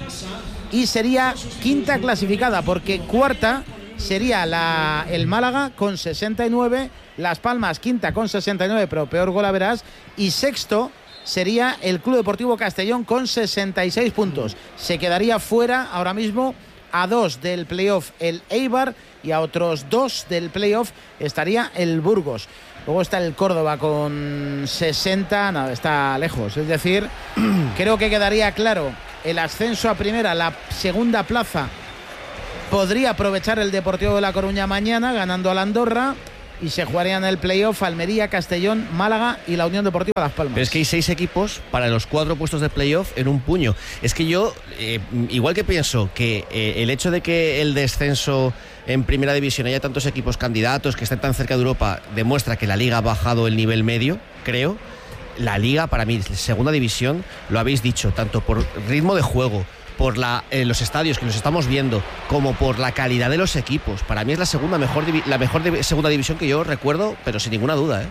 y sería quinta clasificada, porque cuarta sería la, el Málaga con sesenta y nueve, Las Palmas quinta con sesenta y nueve, pero peor gol a verás, y sexto sería el Club Deportivo Castellón con sesenta y seis puntos. Se quedaría fuera ahora mismo a dos del playoff el Eibar y a otros dos del playoff estaría el Burgos. Luego está el Córdoba con sesenta, nada, está lejos. Es decir, creo que quedaría claro el ascenso a primera, la segunda plaza podría aprovechar el Deportivo de La Coruña mañana ganando a la Andorra y se jugarían el playoff Almería, Castellón, Málaga y la Unión Deportiva Las Palmas. Pero es que hay seis equipos para los cuatro puestos de playoff en un puño. Es que yo, eh, igual que pienso que eh, el hecho de que el descenso en primera división haya tantos equipos candidatos que estén tan cerca de Europa demuestra que la liga ha bajado el nivel medio, creo. La liga, para mí, segunda división, lo habéis dicho, tanto por ritmo de juego, por la, eh, los estadios que los estamos viendo, como por la calidad de los equipos. Para mí es la segunda mejor, divi- la mejor div- segunda división que yo recuerdo, pero sin ninguna duda, ¿eh?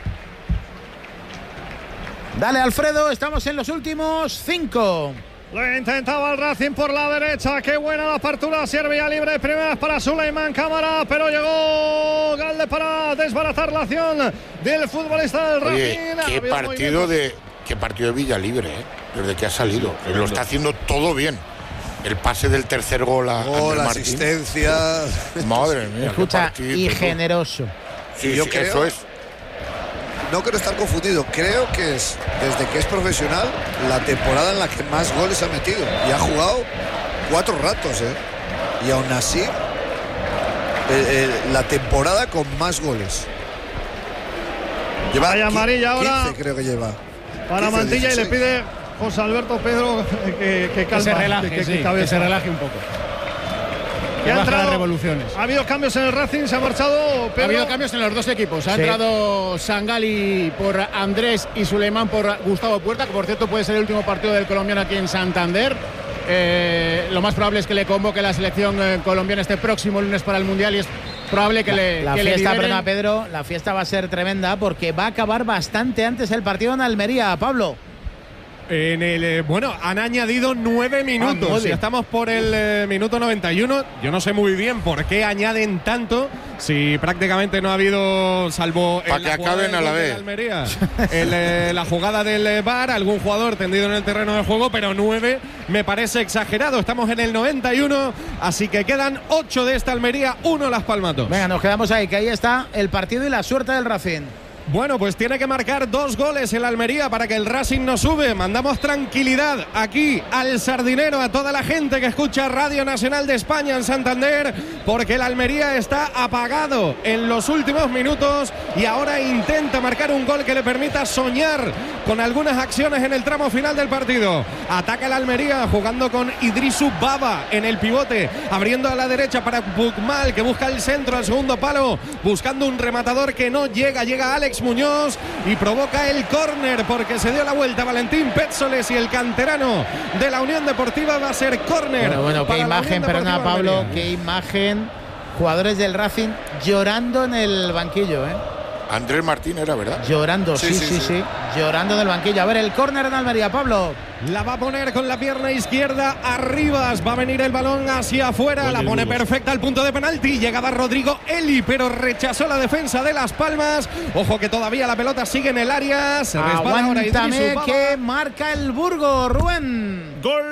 Dale, Alfredo, estamos en los últimos cinco. Lo intentaba el Racing por la derecha. Qué buena la apertura. Servía libre. Primeras para Suleiman Cámara. Pero llegó Galde para desbaratar la acción del futbolista del Oye, Racing. qué partido de qué partido de Villa Libre, ¿eh? Desde que ha salido. Lo está haciendo todo bien. El pase del tercer gol a Gol, Andrés asistencia. Martín. Madre mía. Escucha, y generoso. Sí, yo sí, creo, eso es. No quiero estar confundido. Creo que es, desde que es profesional, la temporada en la que más goles ha metido. Y ha jugado cuatro ratos, ¿eh? Y aún así, eh, eh, la temporada con más goles. Lleva amarilla ahora. quince creo que lleva. Para quince, Mantilla dieciséis. y le pide José Alberto Pedro que, que, calma, que se relaje, que, que, sí, que que se relaje un poco. Que ha baja las entrado, revoluciones. ha habido cambios en el Racing, se ha marchado Pedro. Ha habido cambios en los dos equipos. Ha Sí. entrado Sangali por Andrés y Suleiman por Gustavo Puerta, que por cierto puede ser el último partido del colombiano aquí en Santander. Eh, lo más probable es que le convoque la selección eh, colombiana este próximo lunes para el Mundial y es probable que le La que le fiesta, liberen. perdona Pedro, la fiesta va a ser tremenda porque va a acabar bastante antes el partido en Almería, Pablo. En el, eh, bueno, han añadido nueve minutos. Ah, nueve. Y estamos por el eh, minuto noventa y uno. Yo no sé muy bien por qué añaden tanto. Si prácticamente no ha habido, salvo Pa' en que la jugada acaben del a la gol de vez. Almería, el, eh, la jugada del eh, V A R, algún jugador tendido en el terreno de juego, pero nueve me parece exagerado. Estamos en el noventa y uno, así que quedan ocho de esta Almería, uno Las Palmas dos. Venga, nos quedamos ahí, que ahí está el partido y la suerte del Racing. Bueno, pues tiene que marcar dos goles el Almería para que el Racing no sube. Mandamos tranquilidad aquí al Sardinero, a toda la gente que escucha Radio Nacional de España en Santander, porque el Almería está apagado en los últimos minutos y ahora intenta marcar un gol que le permita soñar con algunas acciones en el tramo final del partido. Ataca el Almería jugando con Idrisu Baba en el pivote, abriendo a la derecha para Bukmal, que busca el centro al segundo palo, buscando un rematador que no llega, llega Alex Muñoz y provoca el córner porque se dio la vuelta Valentín Pétzoles y el canterano de la Unión Deportiva va a ser córner. Bueno, bueno, qué para la imagen, Unión perdona Deportiva Pablo, Almería. qué imagen. Jugadores del Racing llorando en el banquillo, ¿eh? Andrés Martín era, ¿verdad? Llorando, sí, Sí, sí, sí, sí, sí. llorando en el banquillo. A ver, el córner en Almería, Pablo. La va a poner con la pierna izquierda arriba. Va a venir el balón hacia afuera. Gol La del pone Burgos. perfecta al punto de penalti. Llegaba Rodrigo Eli, pero rechazó la defensa de Las Palmas. Ojo que todavía la pelota sigue en el área. Se resbala ahora Idrisu Aguántame Baba. que marca el Burgos, Rubén.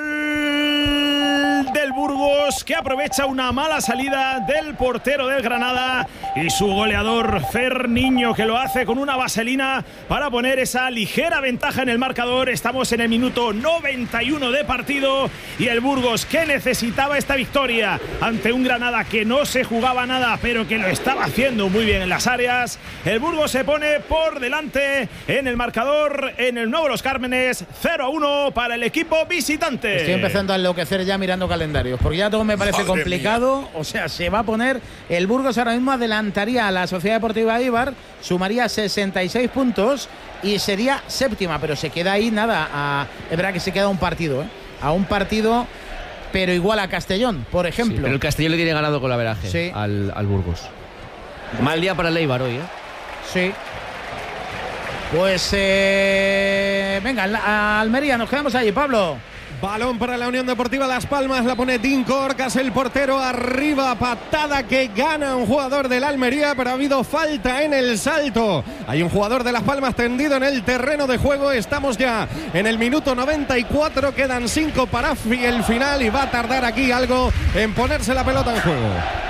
Gol del Burgos, que aprovecha una mala salida del portero del Granada y su goleador Fer Niño, que lo hace con una vaselina para poner esa ligera ventaja en el marcador. Estamos en el minuto noventa y uno de partido y el Burgos, que necesitaba esta victoria ante un Granada que no se jugaba nada pero que lo estaba haciendo muy bien en las áreas. El Burgos se pone por delante en el marcador en el Nuevo Los Cármenes, cero a uno para el equipo visitante. Estoy empezando a enloquecer ya mirando calendarios, porque ya todo me parece Madre complicado. mía. O sea, se va a poner. El Burgos ahora mismo adelantaría a la Sociedad Deportiva Eibar, sumaría sesenta y seis puntos y sería séptima, pero se queda ahí nada. A, es verdad que se queda un partido, ¿eh? A un partido, pero igual a Castellón, por Sí, ejemplo. pero el Castellón le tiene ganado con la veraje Sí. al, al Burgos. Mal día para el Eibar hoy, ¿eh? Sí. Pues eh, venga, a Almería, nos quedamos allí, Pablo. Balón para la Unión Deportiva Las Palmas, la pone Dinko Orcas, el portero, arriba, patada que gana un jugador del Almería, pero ha habido falta en el salto. Hay un jugador de Las Palmas tendido en el terreno de juego, estamos ya en el minuto noventa y cuatro, quedan cinco para el final y va a tardar aquí algo en ponerse la pelota en juego.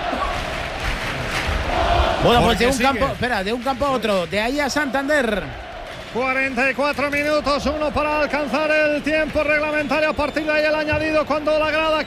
Bueno, pues de un campo, espera, de un campo a otro, de ahí a Santander. cuarenta y cuatro minutos, uno para alcanzar el tiempo reglamentario. A partir de ahí el añadido cuando la grada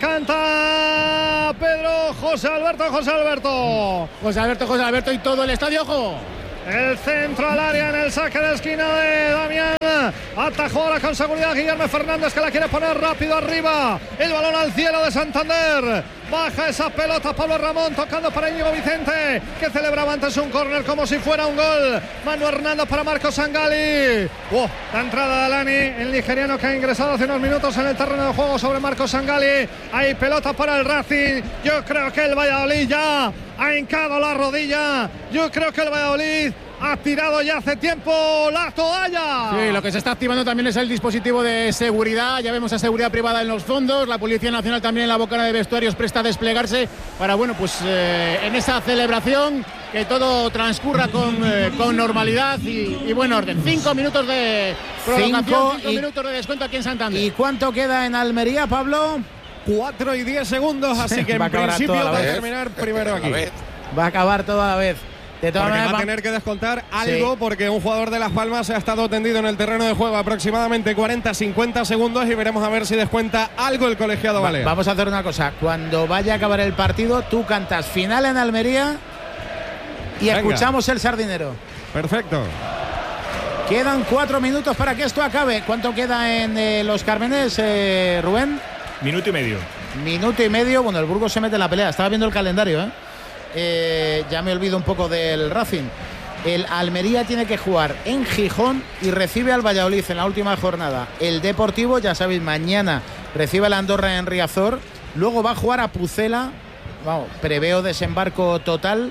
canta Pedro José Alberto, José Alberto. José Alberto, José Alberto y todo el estadio, ojo. El centro al área en el saque de esquina de Damián. Atajó ahora con seguridad Guillermo Fernández, que la quiere poner rápido arriba. El balón al cielo de Santander. Baja esa pelota Pablo Ramón, tocando para Íñigo Vicente, que celebraba antes un córner como si fuera un gol. Manu Hernando para Marco Sangali. Oh, la entrada de Alani, el nigeriano que ha ingresado hace unos minutos en el terreno de juego sobre Marco Sangali. Hay pelota para el Racing. Yo creo que el Valladolid ya ha hincado la rodilla. Yo creo que el Valladolid ha tirado ya hace tiempo la toalla. Sí, lo que se está activando también es el dispositivo de seguridad. Ya vemos a seguridad privada en los fondos. La Policía Nacional también en la bocana de vestuarios presta a desplegarse para, bueno, pues eh, en esa celebración que todo transcurra con, eh, con normalidad y, y buen orden. Cinco minutos de prolongación, cinco, cinco y, minutos de descuento aquí en Santander. ¿Y cuánto queda en Almería, Pablo? Cuatro y diez segundos, así que en principio va a terminar primero aquí. Va a acabar todo a la vez. De todas porque maneras, va a tener que descontar algo, sí, porque un jugador de Las Palmas ha estado tendido en el terreno de juego aproximadamente cuarenta a cincuenta segundos y veremos a ver si descuenta algo el colegiado Va, Balea. Vamos a hacer una cosa, cuando vaya a acabar el partido, tú cantas final en Almería y Venga. escuchamos el Sardinero. Perfecto. Quedan cuatro minutos para que esto acabe. ¿Cuánto queda en eh, Los Cármenes, eh, Rubén? Minuto y medio. Minuto y medio. Bueno, el Burgos se mete en la pelea. Estaba viendo el calendario, ¿eh? Eh, ya me olvido un poco del Racing. El Almería tiene que jugar en Gijón y recibe al Valladolid en la última jornada. El Deportivo, ya sabéis, mañana recibe al Andorra en Riazor. Luego va a jugar a Pucela. Vamos, preveo desembarco total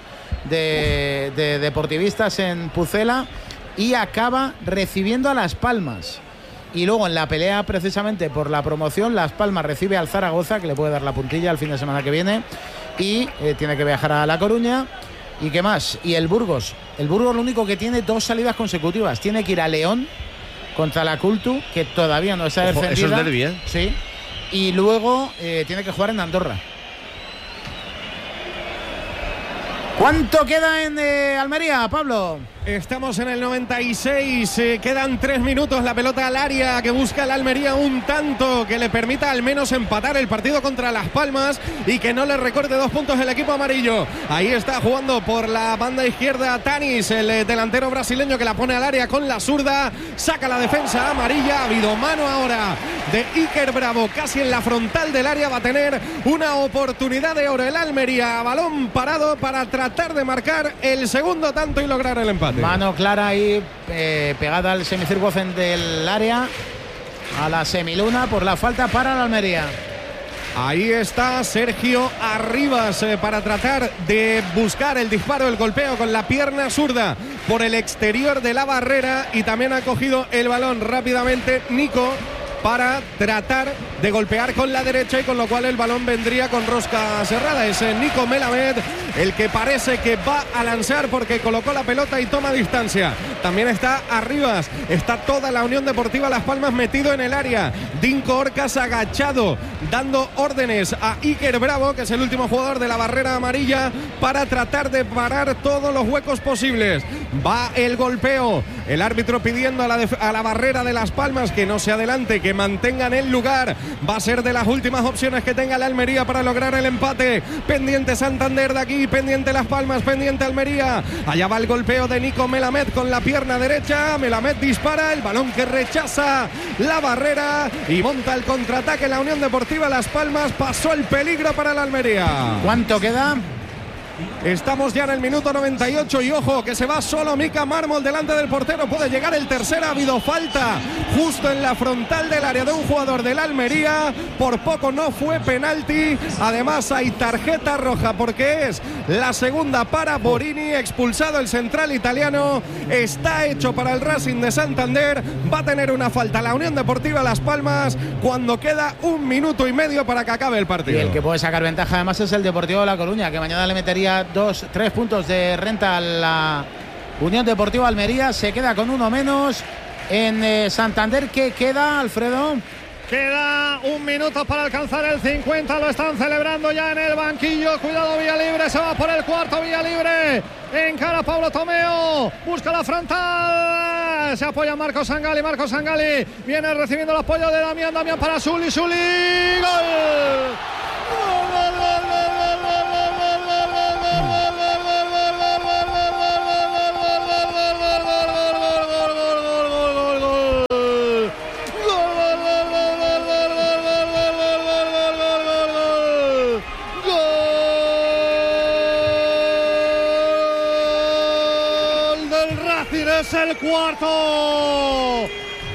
de, de deportivistas en Pucela. Y acaba recibiendo a Las Palmas. Y luego en la pelea precisamente por la promoción, Las Palmas recibe al Zaragoza, que le puede dar la puntilla el fin de semana que viene. Y eh, tiene que viajar a La Coruña. ¿Y qué más? Y el Burgos. El Burgos lo único que tiene dos salidas consecutivas. Tiene que ir a León contra la Cultu, que todavía no está defendida. Eso es derbi, ¿eh? Sí. Y luego eh, tiene que jugar en Andorra. ¿Cuánto queda en eh, Almería, Pablo? Estamos en el noventa y seis, eh, quedan tres minutos, la pelota al área que busca el Almería un tanto que le permita al menos empatar el partido contra Las Palmas y que no le recorte dos puntos el equipo amarillo. Ahí está jugando por la banda izquierda Tanis, el eh, delantero brasileño, que la pone al área con la zurda, saca la defensa amarilla. Ha habido mano ahora de Iker Bravo, casi en la frontal del área. Va a tener una oportunidad de oro el Almería, balón parado para tratar de marcar el segundo tanto y lograr el empate. Mano clara ahí, eh, pegada al semicírculo del área, a la semiluna por la falta para la Almería. Ahí está Sergio Arribas eh, para tratar de buscar el disparo, el golpeo con la pierna zurda por el exterior de la barrera, y también ha cogido el balón rápidamente Nico para tratar de golpear con la derecha, y con lo cual el balón vendría con rosca cerrada. Es Nico Melamed el que parece que va a lanzar, porque colocó la pelota y toma distancia. También está Arribas, está toda la Unión Deportiva Las Palmas metido en el área. Dinko Orcas agachado, dando órdenes a Iker Bravo, que es el último jugador de la barrera amarilla, para tratar de parar todos los huecos posibles. Va el golpeo, el árbitro pidiendo a la, a la barrera de Las Palmas que no se adelante, que mantengan el lugar. Va a ser de las últimas opciones que tenga la Almería para lograr el empate. Pendiente Santander de aquí, pendiente Las Palmas, pendiente Almería. Allá va el golpeo de Nico Melamed con la pierna derecha. Melamed dispara, el balón que rechaza la barrera y monta el contraataque la Unión Deportiva Las Palmas. Pasó el peligro para la Almería. ¿Cuánto queda? Estamos ya en el minuto noventa y ocho y ojo que se va solo Mika Mármol delante del portero. Puede llegar el tercero. Ha habido falta justo en la frontal del área de un jugador del Almería. Por poco no fue penalti. Además hay tarjeta roja porque es la segunda para Borini. Expulsado el central italiano. Está hecho para el Racing de Santander. Va a tener una falta la Unión Deportiva Las Palmas cuando queda un minuto y medio para que acabe el partido. Y el que puede sacar ventaja además es el Deportivo de La Coruña, que mañana le metería dos, tres puntos de renta a la Unión Deportiva Almería. Se queda con uno menos en eh, Santander. ¿Qué queda, Alfredo? Queda un minuto para alcanzar el cincuenta. Lo están celebrando ya en el banquillo. Cuidado, Villalibre. Se va por el cuarto. Villalibre encara a Pablo Tomeo. Busca la frontal. Se apoya Marco Sangali. Marco Sangali viene recibiendo el apoyo de Damián. Damián para Suli. Suli. ¡Gol! ¡Gol, gol, gol, gol! Es el cuarto.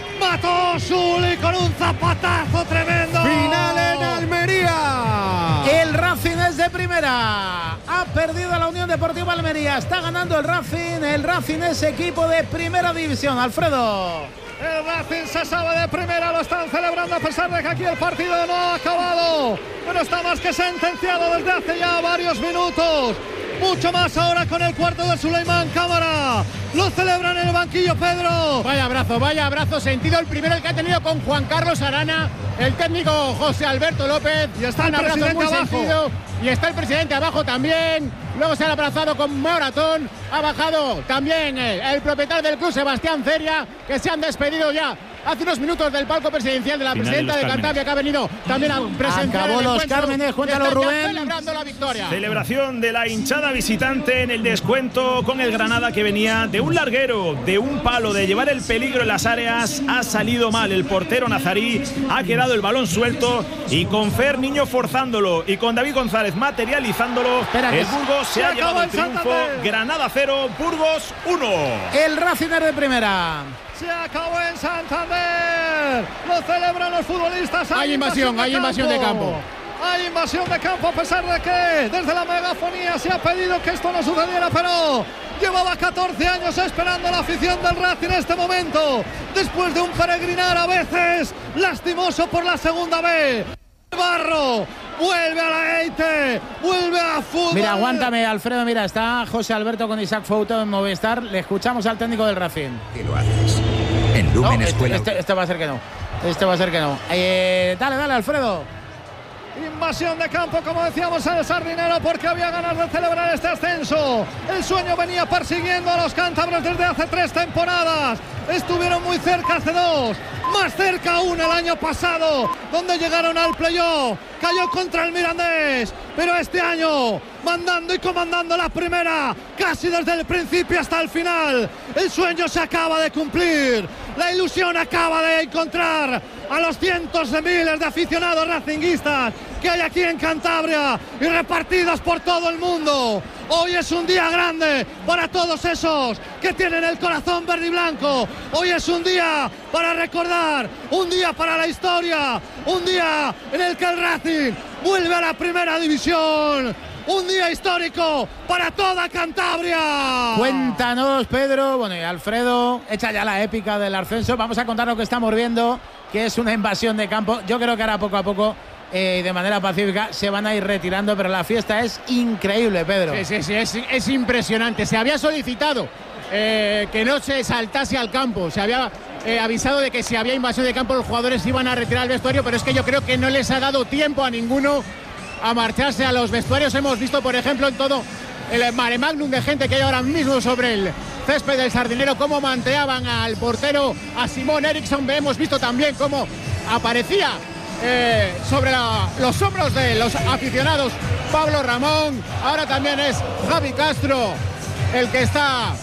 Mató Suli con un zapatazo tremendo. Final en Almería. El Racing es de primera. Ha perdido la Unión Deportiva Almería. Está ganando el Racing. El Racing es equipo de primera división. Alfredo. El Racing se sabe de primera, lo están celebrando a pesar de que aquí el partido no ha acabado. Pero está más que sentenciado desde hace ya varios minutos. Mucho más ahora con el cuarto de Suleimán Cámara. Lo celebran en el banquillo, Pedro. Vaya abrazo, vaya abrazo sentido. El primero el que ha tenido con Juan Carlos Arana, el técnico José Alberto López. Y está el presidente muy abajo. Sentido. Y está el presidente abajo también. Luego se ha abrazado con Moratón. Ha bajado también el, el propietario del club, Sebastián Ceria, que se han despedido ya hace unos minutos del palco presidencial de la Final presidenta de de Cantabria, que ha venido también a presenciar Acabó el los encuentro. Cármenes, cuéntalo, Están ya Rubén. celebrando la victoria. Celebración de la hinchada visitante en el descuento con el Granada, que venía de un larguero, de un palo, de llevar el peligro en las áreas. Ha salido mal el portero nazarí, ha quedado el balón suelto y con Fer Niño forzándolo y con David González materializándolo, Espera, el que Burgos se, se ha llevado el acabó el triunfo. Santander. Granada cero, Burgos uno. El Racing es de primera. Se acabó en Santander. Lo celebran los futbolistas. Hay invasión, hay invasión de campo. Hay invasión de campo a pesar de que desde la megafonía se ha pedido que esto no sucediera, pero llevaba catorce años esperando la afición del Racing en este momento. Después de un peregrinar a veces lastimoso por la segunda vez. Barro vuelve a la Eite, vuelve a fútbol. Mira, aguántame, Alfredo. Mira, está José Alberto con Isaac Fouto en Movistar. Le escuchamos al técnico del Racing. Y lo haces. En Lumen No, Escuela. este, este, este va a ser que no. Este va a ser que no. Eh, dale, dale, Alfredo. Invasión de campo, como decíamos, el Sardinero, porque había ganas de celebrar este ascenso. El sueño venía persiguiendo a los cántabros desde hace tres temporadas. Estuvieron muy cerca hace dos, más cerca aún el año pasado, donde llegaron al playoff. Cayó contra el Mirandés, pero este año mandando y comandando la primera, casi desde el principio hasta el final. El sueño se acaba de cumplir, la ilusión acaba de encontrar a los cientos de miles de aficionados racinguistas que hay aquí en Cantabria y repartidos por todo el mundo. Hoy es un día grande para todos esos que tienen el corazón verde y blanco. Hoy es un día para recordar, un día para la historia, un día en el que el Racing vuelve a la primera división. Un día histórico para toda Cantabria. Cuéntanos, Pedro, bueno, y Alfredo, echa ya la épica del ascenso. Vamos a contar lo que estamos viendo, que es una invasión de campo. Yo creo que ahora poco a poco, eh, de manera pacífica, se van a ir retirando, pero la fiesta es increíble, Pedro. Sí, sí, sí, es, es impresionante. Se había solicitado eh, que no se saltase al campo. Se había eh, avisado de que si había invasión de campo los jugadores iban a retirar el vestuario, pero es que yo creo que no les ha dado tiempo a ninguno a marcharse a los vestuarios. Hemos visto, por ejemplo, en todo el mare magnum de gente que hay ahora mismo sobre el césped del Sardinero, cómo manteaban al portero, a Simón Eriksson. Hemos visto también cómo aparecía eh, sobre la, los hombros de los aficionados Pablo Ramón. Ahora también es Javi Castro el que está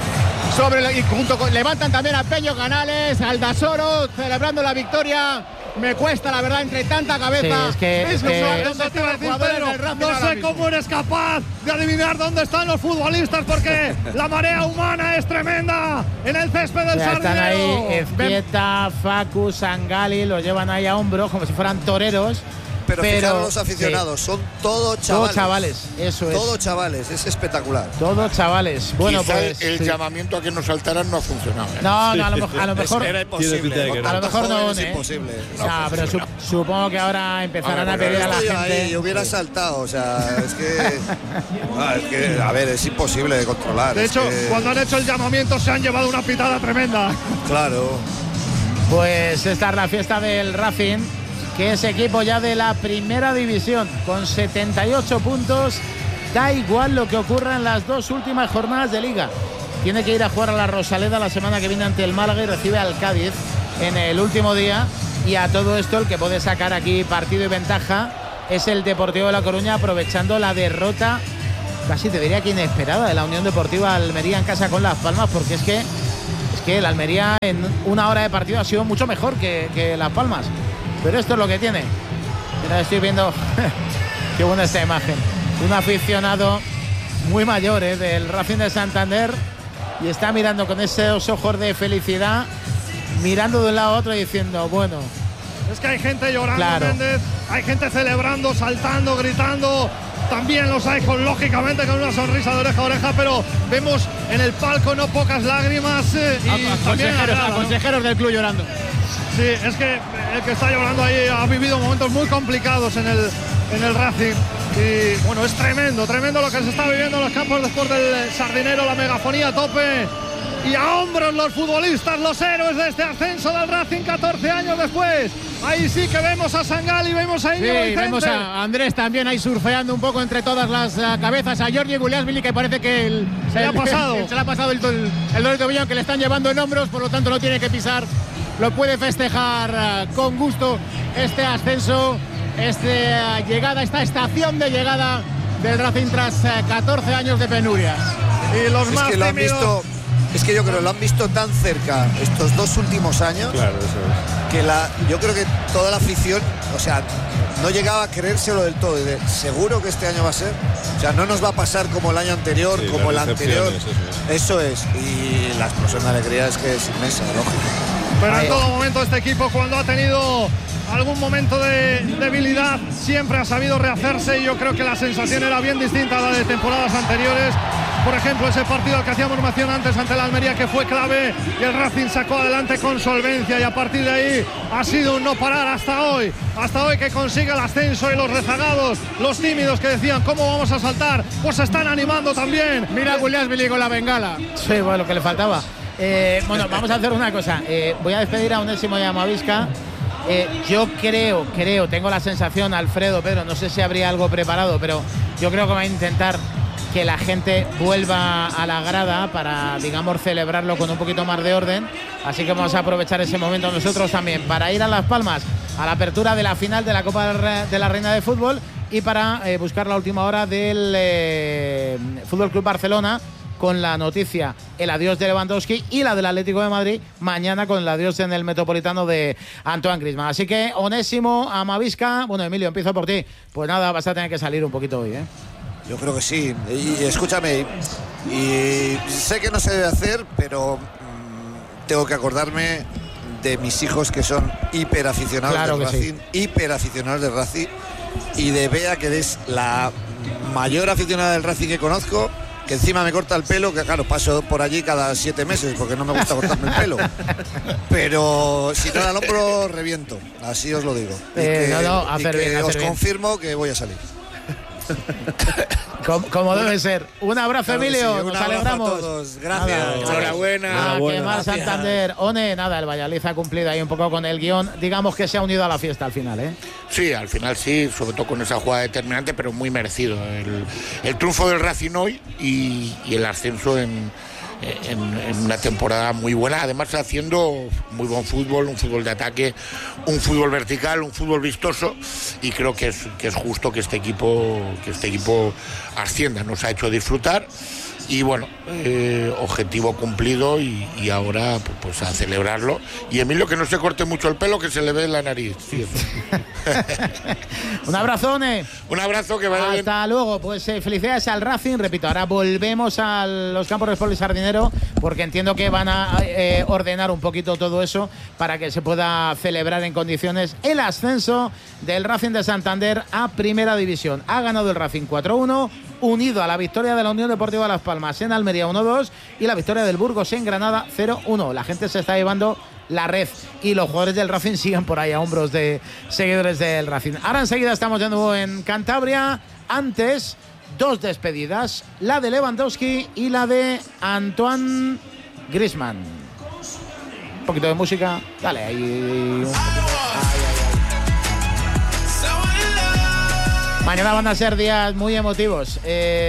sobre, y junto con, levantan también a Peño Canales, Aldasoro, celebrando la victoria me cuesta, la verdad, entre tanta cabeza. Sí, es que, es es que... Eso te iba a decir, Pedro, no sé cómo eres capaz de adivinar dónde están los futbolistas, porque la marea humana es tremenda en el césped del ya Sardinero. están ahí Ezquieta, Facu, Sangali, los llevan ahí a hombros como si fueran toreros. Pero, pero fijaros los aficionados, sí. son todos chavales. Todos chavales, eso es. Todos chavales, es espectacular. Todos chavales. Bueno, Quizá pues el sí. llamamiento a que nos saltaran no ha funcionado. ¿eh? No, no, a lo, a lo mejor. Era imposible. A lo mejor no, es ¿eh? imposible. No, no pero su, supongo que ahora empezarán a, ver, a pedir a la gente. Ahí, hubiera saltado, o sea, es que, ah, es que. A ver, es imposible de controlar. De hecho, que... cuando han hecho el llamamiento se han llevado una pitada tremenda. Claro. Pues esta es la fiesta del Racing, que es equipo ya de la primera división, con setenta y ocho puntos. Da igual lo que ocurra en las dos últimas jornadas de Liga. Tiene que ir a jugar a la Rosaleda la semana que viene ante el Málaga y recibe al Cádiz en el último día. Y a todo esto el que puede sacar aquí partido y ventaja es el Deportivo de La Coruña, aprovechando la derrota, casi te diría que inesperada, de la Unión Deportiva Almería en casa con Las Palmas, porque es que, es que el Almería en una hora de partido ha sido mucho mejor que, que Las Palmas. Pero esto es lo que tiene. Mira, estoy viendo qué buena esta imagen. Un aficionado muy mayor, ¿eh?, del Racing de Santander, y está mirando con esos ojos de felicidad, mirando de un lado a otro y diciendo, bueno. Es que hay gente llorando, claro. Méndez, hay gente celebrando, saltando, gritando. También los hay, con, lógicamente, con una sonrisa de oreja a oreja, pero vemos en el palco no pocas lágrimas. Eh, y a, a también consejeros, agrada, a ¿no? consejeros del club llorando. Sí, es que el que está llorando ahí ha vivido momentos muy complicados en el, en el Racing. Y bueno, es tremendo, tremendo lo que se está viviendo en los campos después del Sardinero, la megafonía a tope. Y a hombros los futbolistas, los héroes de este ascenso del Racing catorce años después. Ahí sí que vemos a Sangali, vemos a Íñigo Sí, Vicente. vemos a Andrés también ahí surfeando un poco entre todas las uh, cabezas, a Jordi Guliasvili, que parece que el, se le el, ha pasado. El, se le ha pasado el, el, el dolor de tobillo, que le están llevando en hombros, por lo tanto lo tiene que pisar. Lo puede festejar uh, con gusto este ascenso, esta uh, llegada, esta estación de llegada del Racing tras uh, catorce años de penurias. Y los es más que lo han tímidos... visto, es que yo creo que lo han visto tan cerca estos dos últimos años, claro, eso es. que la, yo creo que toda la afición, o sea, no llegaba a creérselo del todo. De, seguro que este año va a ser, o sea, no nos va a pasar como el año anterior, Sí, como el anterior. Eso es. Eso es. Y la explosión de alegría es que es inmensa, lógico. Pero Ahí. en todo momento este equipo, cuando ha tenido algún momento de debilidad, siempre ha sabido rehacerse, y yo creo que la sensación era bien distinta a la de temporadas anteriores. Por ejemplo, ese partido al que hacíamos mención antes ante la Almería, que fue clave, y el Racing sacó adelante con solvencia, y a partir de ahí ha sido un no parar hasta hoy, hasta hoy que consigue el ascenso. Y los rezagados, los tímidos que decían ¿cómo vamos a saltar?, pues se están animando también. Mira a Guliasvili con la bengala. Sí, bueno, lo que le faltaba. Eh, bueno, vamos a hacer una cosa. Eh, voy a despedir a Onésimo y a Mavisca. Eh, yo creo, creo, tengo la sensación, Alfredo, Pedro, no sé si habría algo preparado, pero yo creo que va a intentar que la gente vuelva a la grada para, digamos, celebrarlo con un poquito más de orden. Así que vamos a aprovechar ese momento nosotros también para ir a Las Palmas a la apertura de la final de la Copa de la Reina de Fútbol, y para eh, buscar la última hora del eh, Fútbol Club Barcelona, con la noticia, el adiós de Lewandowski, y la del Atlético de Madrid mañana con el adiós en el Metropolitano de Antoine Griezmann. Así que, Onésimo, Amavisca, bueno, Emilio, empiezo por ti. Pues nada, vas a tener que salir un poquito hoy, ¿eh? Yo creo que sí. Y, y escúchame, y, y sé que no se debe hacer, pero mmm, tengo que acordarme de mis hijos, que son hiperaficionados claro del Racing, sí. hiperaficionados del Racing, y de Bea, que es la mayor aficionada del Racing que conozco, que encima me corta el pelo, que claro, paso por allí cada siete meses porque no me gusta cortarme el pelo. Pero si te da el hombro, reviento. Así os lo digo. Y Eh, que, no, no, y hacer que bien, os hacer bien. confirmo que voy a salir. Como, como debe ser. Un abrazo, Claro que Emilio. sí, un Nos abrazo alegramos. a todos. Gracias. Nada, Enhorabuena. a quemar Santander. One, nada, el Valladolid ha cumplido ahí un poco con el guión. Digamos que se ha unido a la fiesta al final, ¿eh? Sí, al final sí, sobre todo con esa jugada determinante, pero muy merecido. El, el triunfo del Racing hoy y, y el ascenso en, en, en una temporada muy buena, además haciendo muy buen fútbol, un fútbol de ataque, un fútbol vertical, un fútbol vistoso, y creo que es, que es justo que este equipo, que este equipo ascienda. Nos ha hecho disfrutar y bueno, eh, objetivo cumplido y, y ahora pues a celebrarlo. Y Emilio, que no se corte mucho el pelo, que se le ve en la nariz. Sí, un abrazón. Eh. Un abrazo, que vaya bien. Hasta luego. Pues eh, felicidades al Racing. Repito, ahora volvemos a los campos de Poli Sardinero, porque entiendo que van a eh, ordenar un poquito todo eso para que se pueda celebrar en condiciones el ascenso del Racing de Santander a Primera División. Ha ganado el Racing cuatro uno, unido a la victoria de la Unión Deportiva Las Palmas en Almería uno dos y la victoria del Burgos en Granada cero uno. La gente se está llevando la red y los jugadores del Racing siguen por ahí a hombros de seguidores del Racing. Ahora enseguida estamos de nuevo en Cantabria. Antes, dos despedidas, la de Lewandowski y la de Antoine Griezmann. Un poquito de música, dale ahí. Un poquito. Ay, ay, ay. Mañana van a ser días muy emotivos.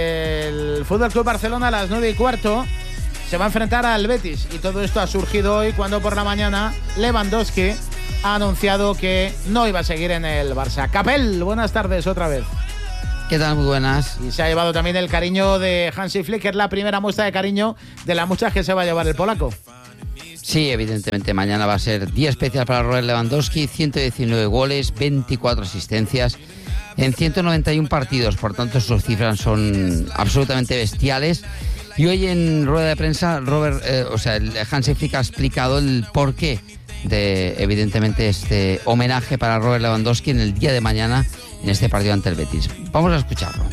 El F C Barcelona a las nueve y cuarto se va a enfrentar al Betis, y todo esto ha surgido hoy cuando por la mañana Lewandowski ha anunciado que no iba a seguir en el Barça. Capel, buenas tardes otra vez. ¿Qué tal? Muy buenas. Y se ha llevado también el cariño de Hansi Flick, que es la primera muestra de cariño de las muchas que se va a llevar el polaco. Sí, evidentemente mañana va a ser día especial para Robert Lewandowski, ciento diecinueve goles, veinticuatro asistencias en ciento noventa y uno partidos, por tanto sus cifras son absolutamente bestiales. Y hoy en rueda de prensa, Robert, eh, o sea, el Hansi Flick ha explicado el porqué de, evidentemente, este homenaje para Robert Lewandowski en el día de mañana en este partido ante el Betis. Vamos a escucharlo.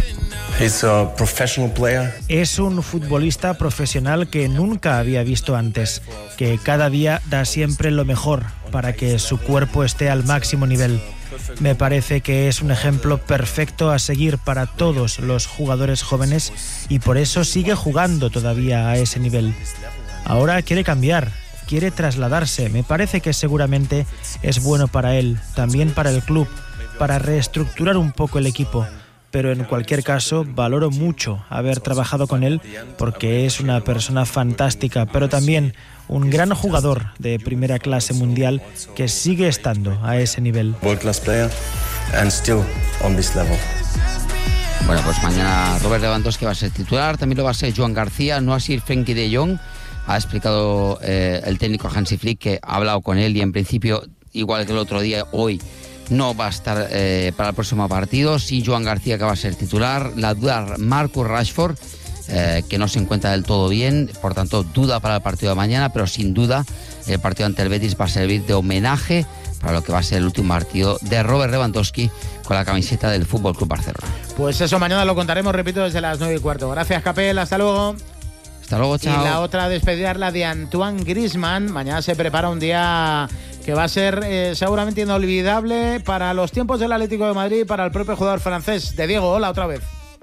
He's a professional player. Es un futbolista profesional que nunca había visto antes, que cada día da siempre lo mejor para que su cuerpo esté al máximo nivel. Me parece que es un ejemplo perfecto a seguir para todos los jugadores jóvenes y por eso sigue jugando todavía a ese nivel. Ahora quiere cambiar, quiere trasladarse. Me parece que seguramente es bueno para él, también para el club, para reestructurar un poco el equipo. Pero en cualquier caso, valoro mucho haber trabajado con él porque es una persona fantástica, pero también un gran jugador de primera clase mundial que sigue estando a ese nivel. World class player and still on this level. Bueno, pues mañana Robert Lewandowski va a ser titular, también lo va a ser Joan García, no así Frenkie de Jong. Ha explicado eh, el técnico Hansi Flick que ha hablado con él y en principio, igual que el otro día, hoy no va a estar eh, para el próximo partido. Sí, Joan García, que va a ser titular. La duda Marcus Rashford, eh, que no se encuentra del todo bien, por tanto duda para el partido de mañana, pero sin duda el partido ante el Betis va a servir de homenaje para lo que va a ser el último partido de Robert Lewandowski con la camiseta del F C Barcelona. Pues eso mañana lo contaremos, repito, desde las nueve y cuarto. Gracias, Capel, hasta luego. Hasta luego, chao. Y la otra despedida es la de Antoine Griezmann. Mañana se prepara un día que va a ser eh, seguramente inolvidable para los tiempos del Atlético de Madrid y para el propio jugador francés. De Diego, hola otra vez.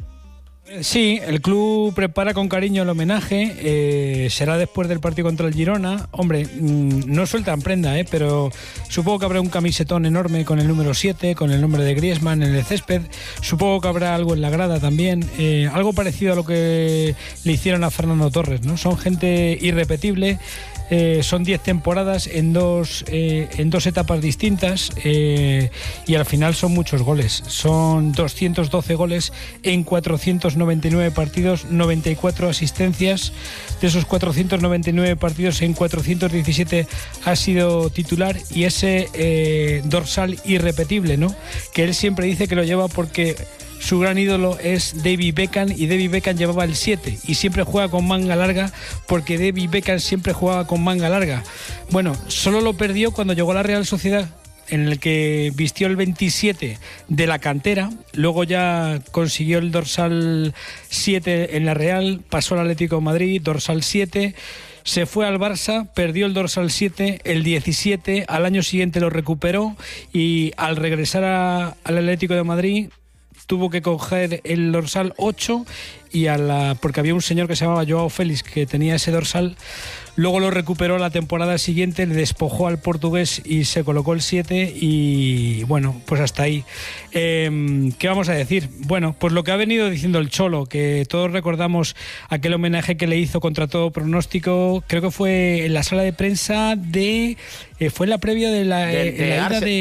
Sí, el club prepara con cariño el homenaje, eh, será después del partido contra el Girona. Hombre, mmm, no sueltan prenda, eh, pero supongo que habrá un camisetón enorme con el número siete, con el nombre de Griezmann en el césped. Supongo que habrá algo en la grada también, eh, algo parecido a lo que le hicieron a Fernando Torres, ¿no? Son gente irrepetible. Eh, son diez temporadas en dos, eh, en dos etapas distintas eh, y al final son muchos goles. Son doscientos doce goles en cuatrocientos noventa y nueve partidos, noventa y cuatro asistencias. De esos cuatrocientos noventa y nueve partidos, en cuatrocientos diecisiete ha sido titular y ese eh, dorsal irrepetible, ¿no? Que él siempre dice que lo lleva porque su gran ídolo es David Beckham y David Beckham llevaba el siete y siempre juega con manga larga porque David Beckham siempre jugaba con manga larga. Bueno, solo lo perdió cuando llegó a la Real Sociedad, en el que vistió el veintisiete de la cantera, luego ya consiguió el dorsal siete en la Real, pasó al Atlético de Madrid, dorsal siete, se fue al Barça, perdió el dorsal siete, el diecisiete, al año siguiente lo recuperó y al regresar a, al Atlético de Madrid tuvo que coger el dorsal ocho y a la, porque había un señor que se llamaba Joao Félix que tenía ese dorsal, luego lo recuperó la temporada siguiente, le despojó al portugués y se colocó el siete y bueno, pues hasta ahí. Eh, ¿qué vamos a decir? Bueno, pues lo que ha venido diciendo el Cholo, que todos recordamos aquel homenaje que le hizo contra todo pronóstico, creo que fue en la sala de prensa de... Eh, fue en la previa de la, de, eh, de en la ida Arce- de...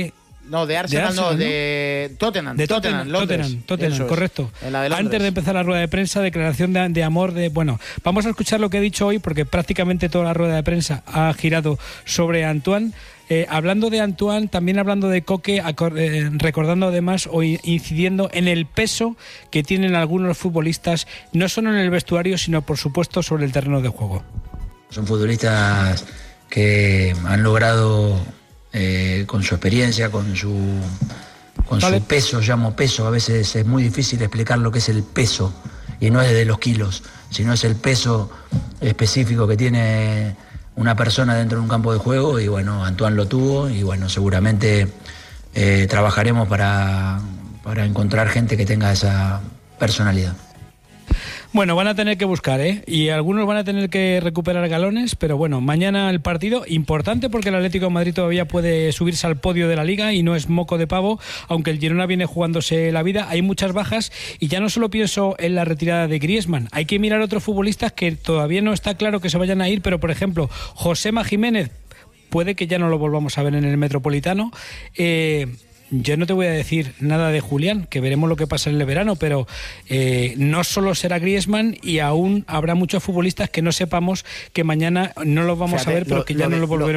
No, de Arsenal, de Arsenal no, de Tottenham. De Tottenham, Tottenham, Londres. Tottenham, Tottenham, es, correcto. En la de Antes de empezar la rueda de prensa, declaración de, de amor de... Bueno, vamos a escuchar lo que he dicho hoy, porque prácticamente toda la rueda de prensa ha girado sobre Antoine. Eh, hablando de Antoine, también hablando de Coque, eh, recordando además o incidiendo en el peso que tienen algunos futbolistas, no solo en el vestuario, sino por supuesto sobre el terreno de juego. Son futbolistas que han logrado, eh, con su experiencia, con su con vale. su peso, llamo peso, a veces es muy difícil explicar lo que es el peso, y no es de los kilos, sino es el peso específico que tiene una persona dentro de un campo de juego, y bueno, Antoine lo tuvo, y bueno, seguramente eh, trabajaremos para, para encontrar gente que tenga esa personalidad. Bueno, van a tener que buscar, ¿eh? Y algunos van a tener que recuperar galones, pero bueno, mañana el partido importante porque el Atlético de Madrid todavía puede subirse al podio de la Liga y no es moco de pavo, aunque el Girona viene jugándose la vida. Hay muchas bajas y ya no solo pienso en la retirada de Griezmann, hay que mirar otros futbolistas que todavía no está claro que se vayan a ir, pero por ejemplo, Josema Jiménez, puede que ya no lo volvamos a ver en el Metropolitano. Eh... Yo no te voy a decir nada de Julián, que veremos lo que pasa en el verano, pero eh, no solo será Griezmann y aún habrá muchos futbolistas que no sepamos que mañana no los vamos Fíjate, a ver, pero lo, que ya no los volveremos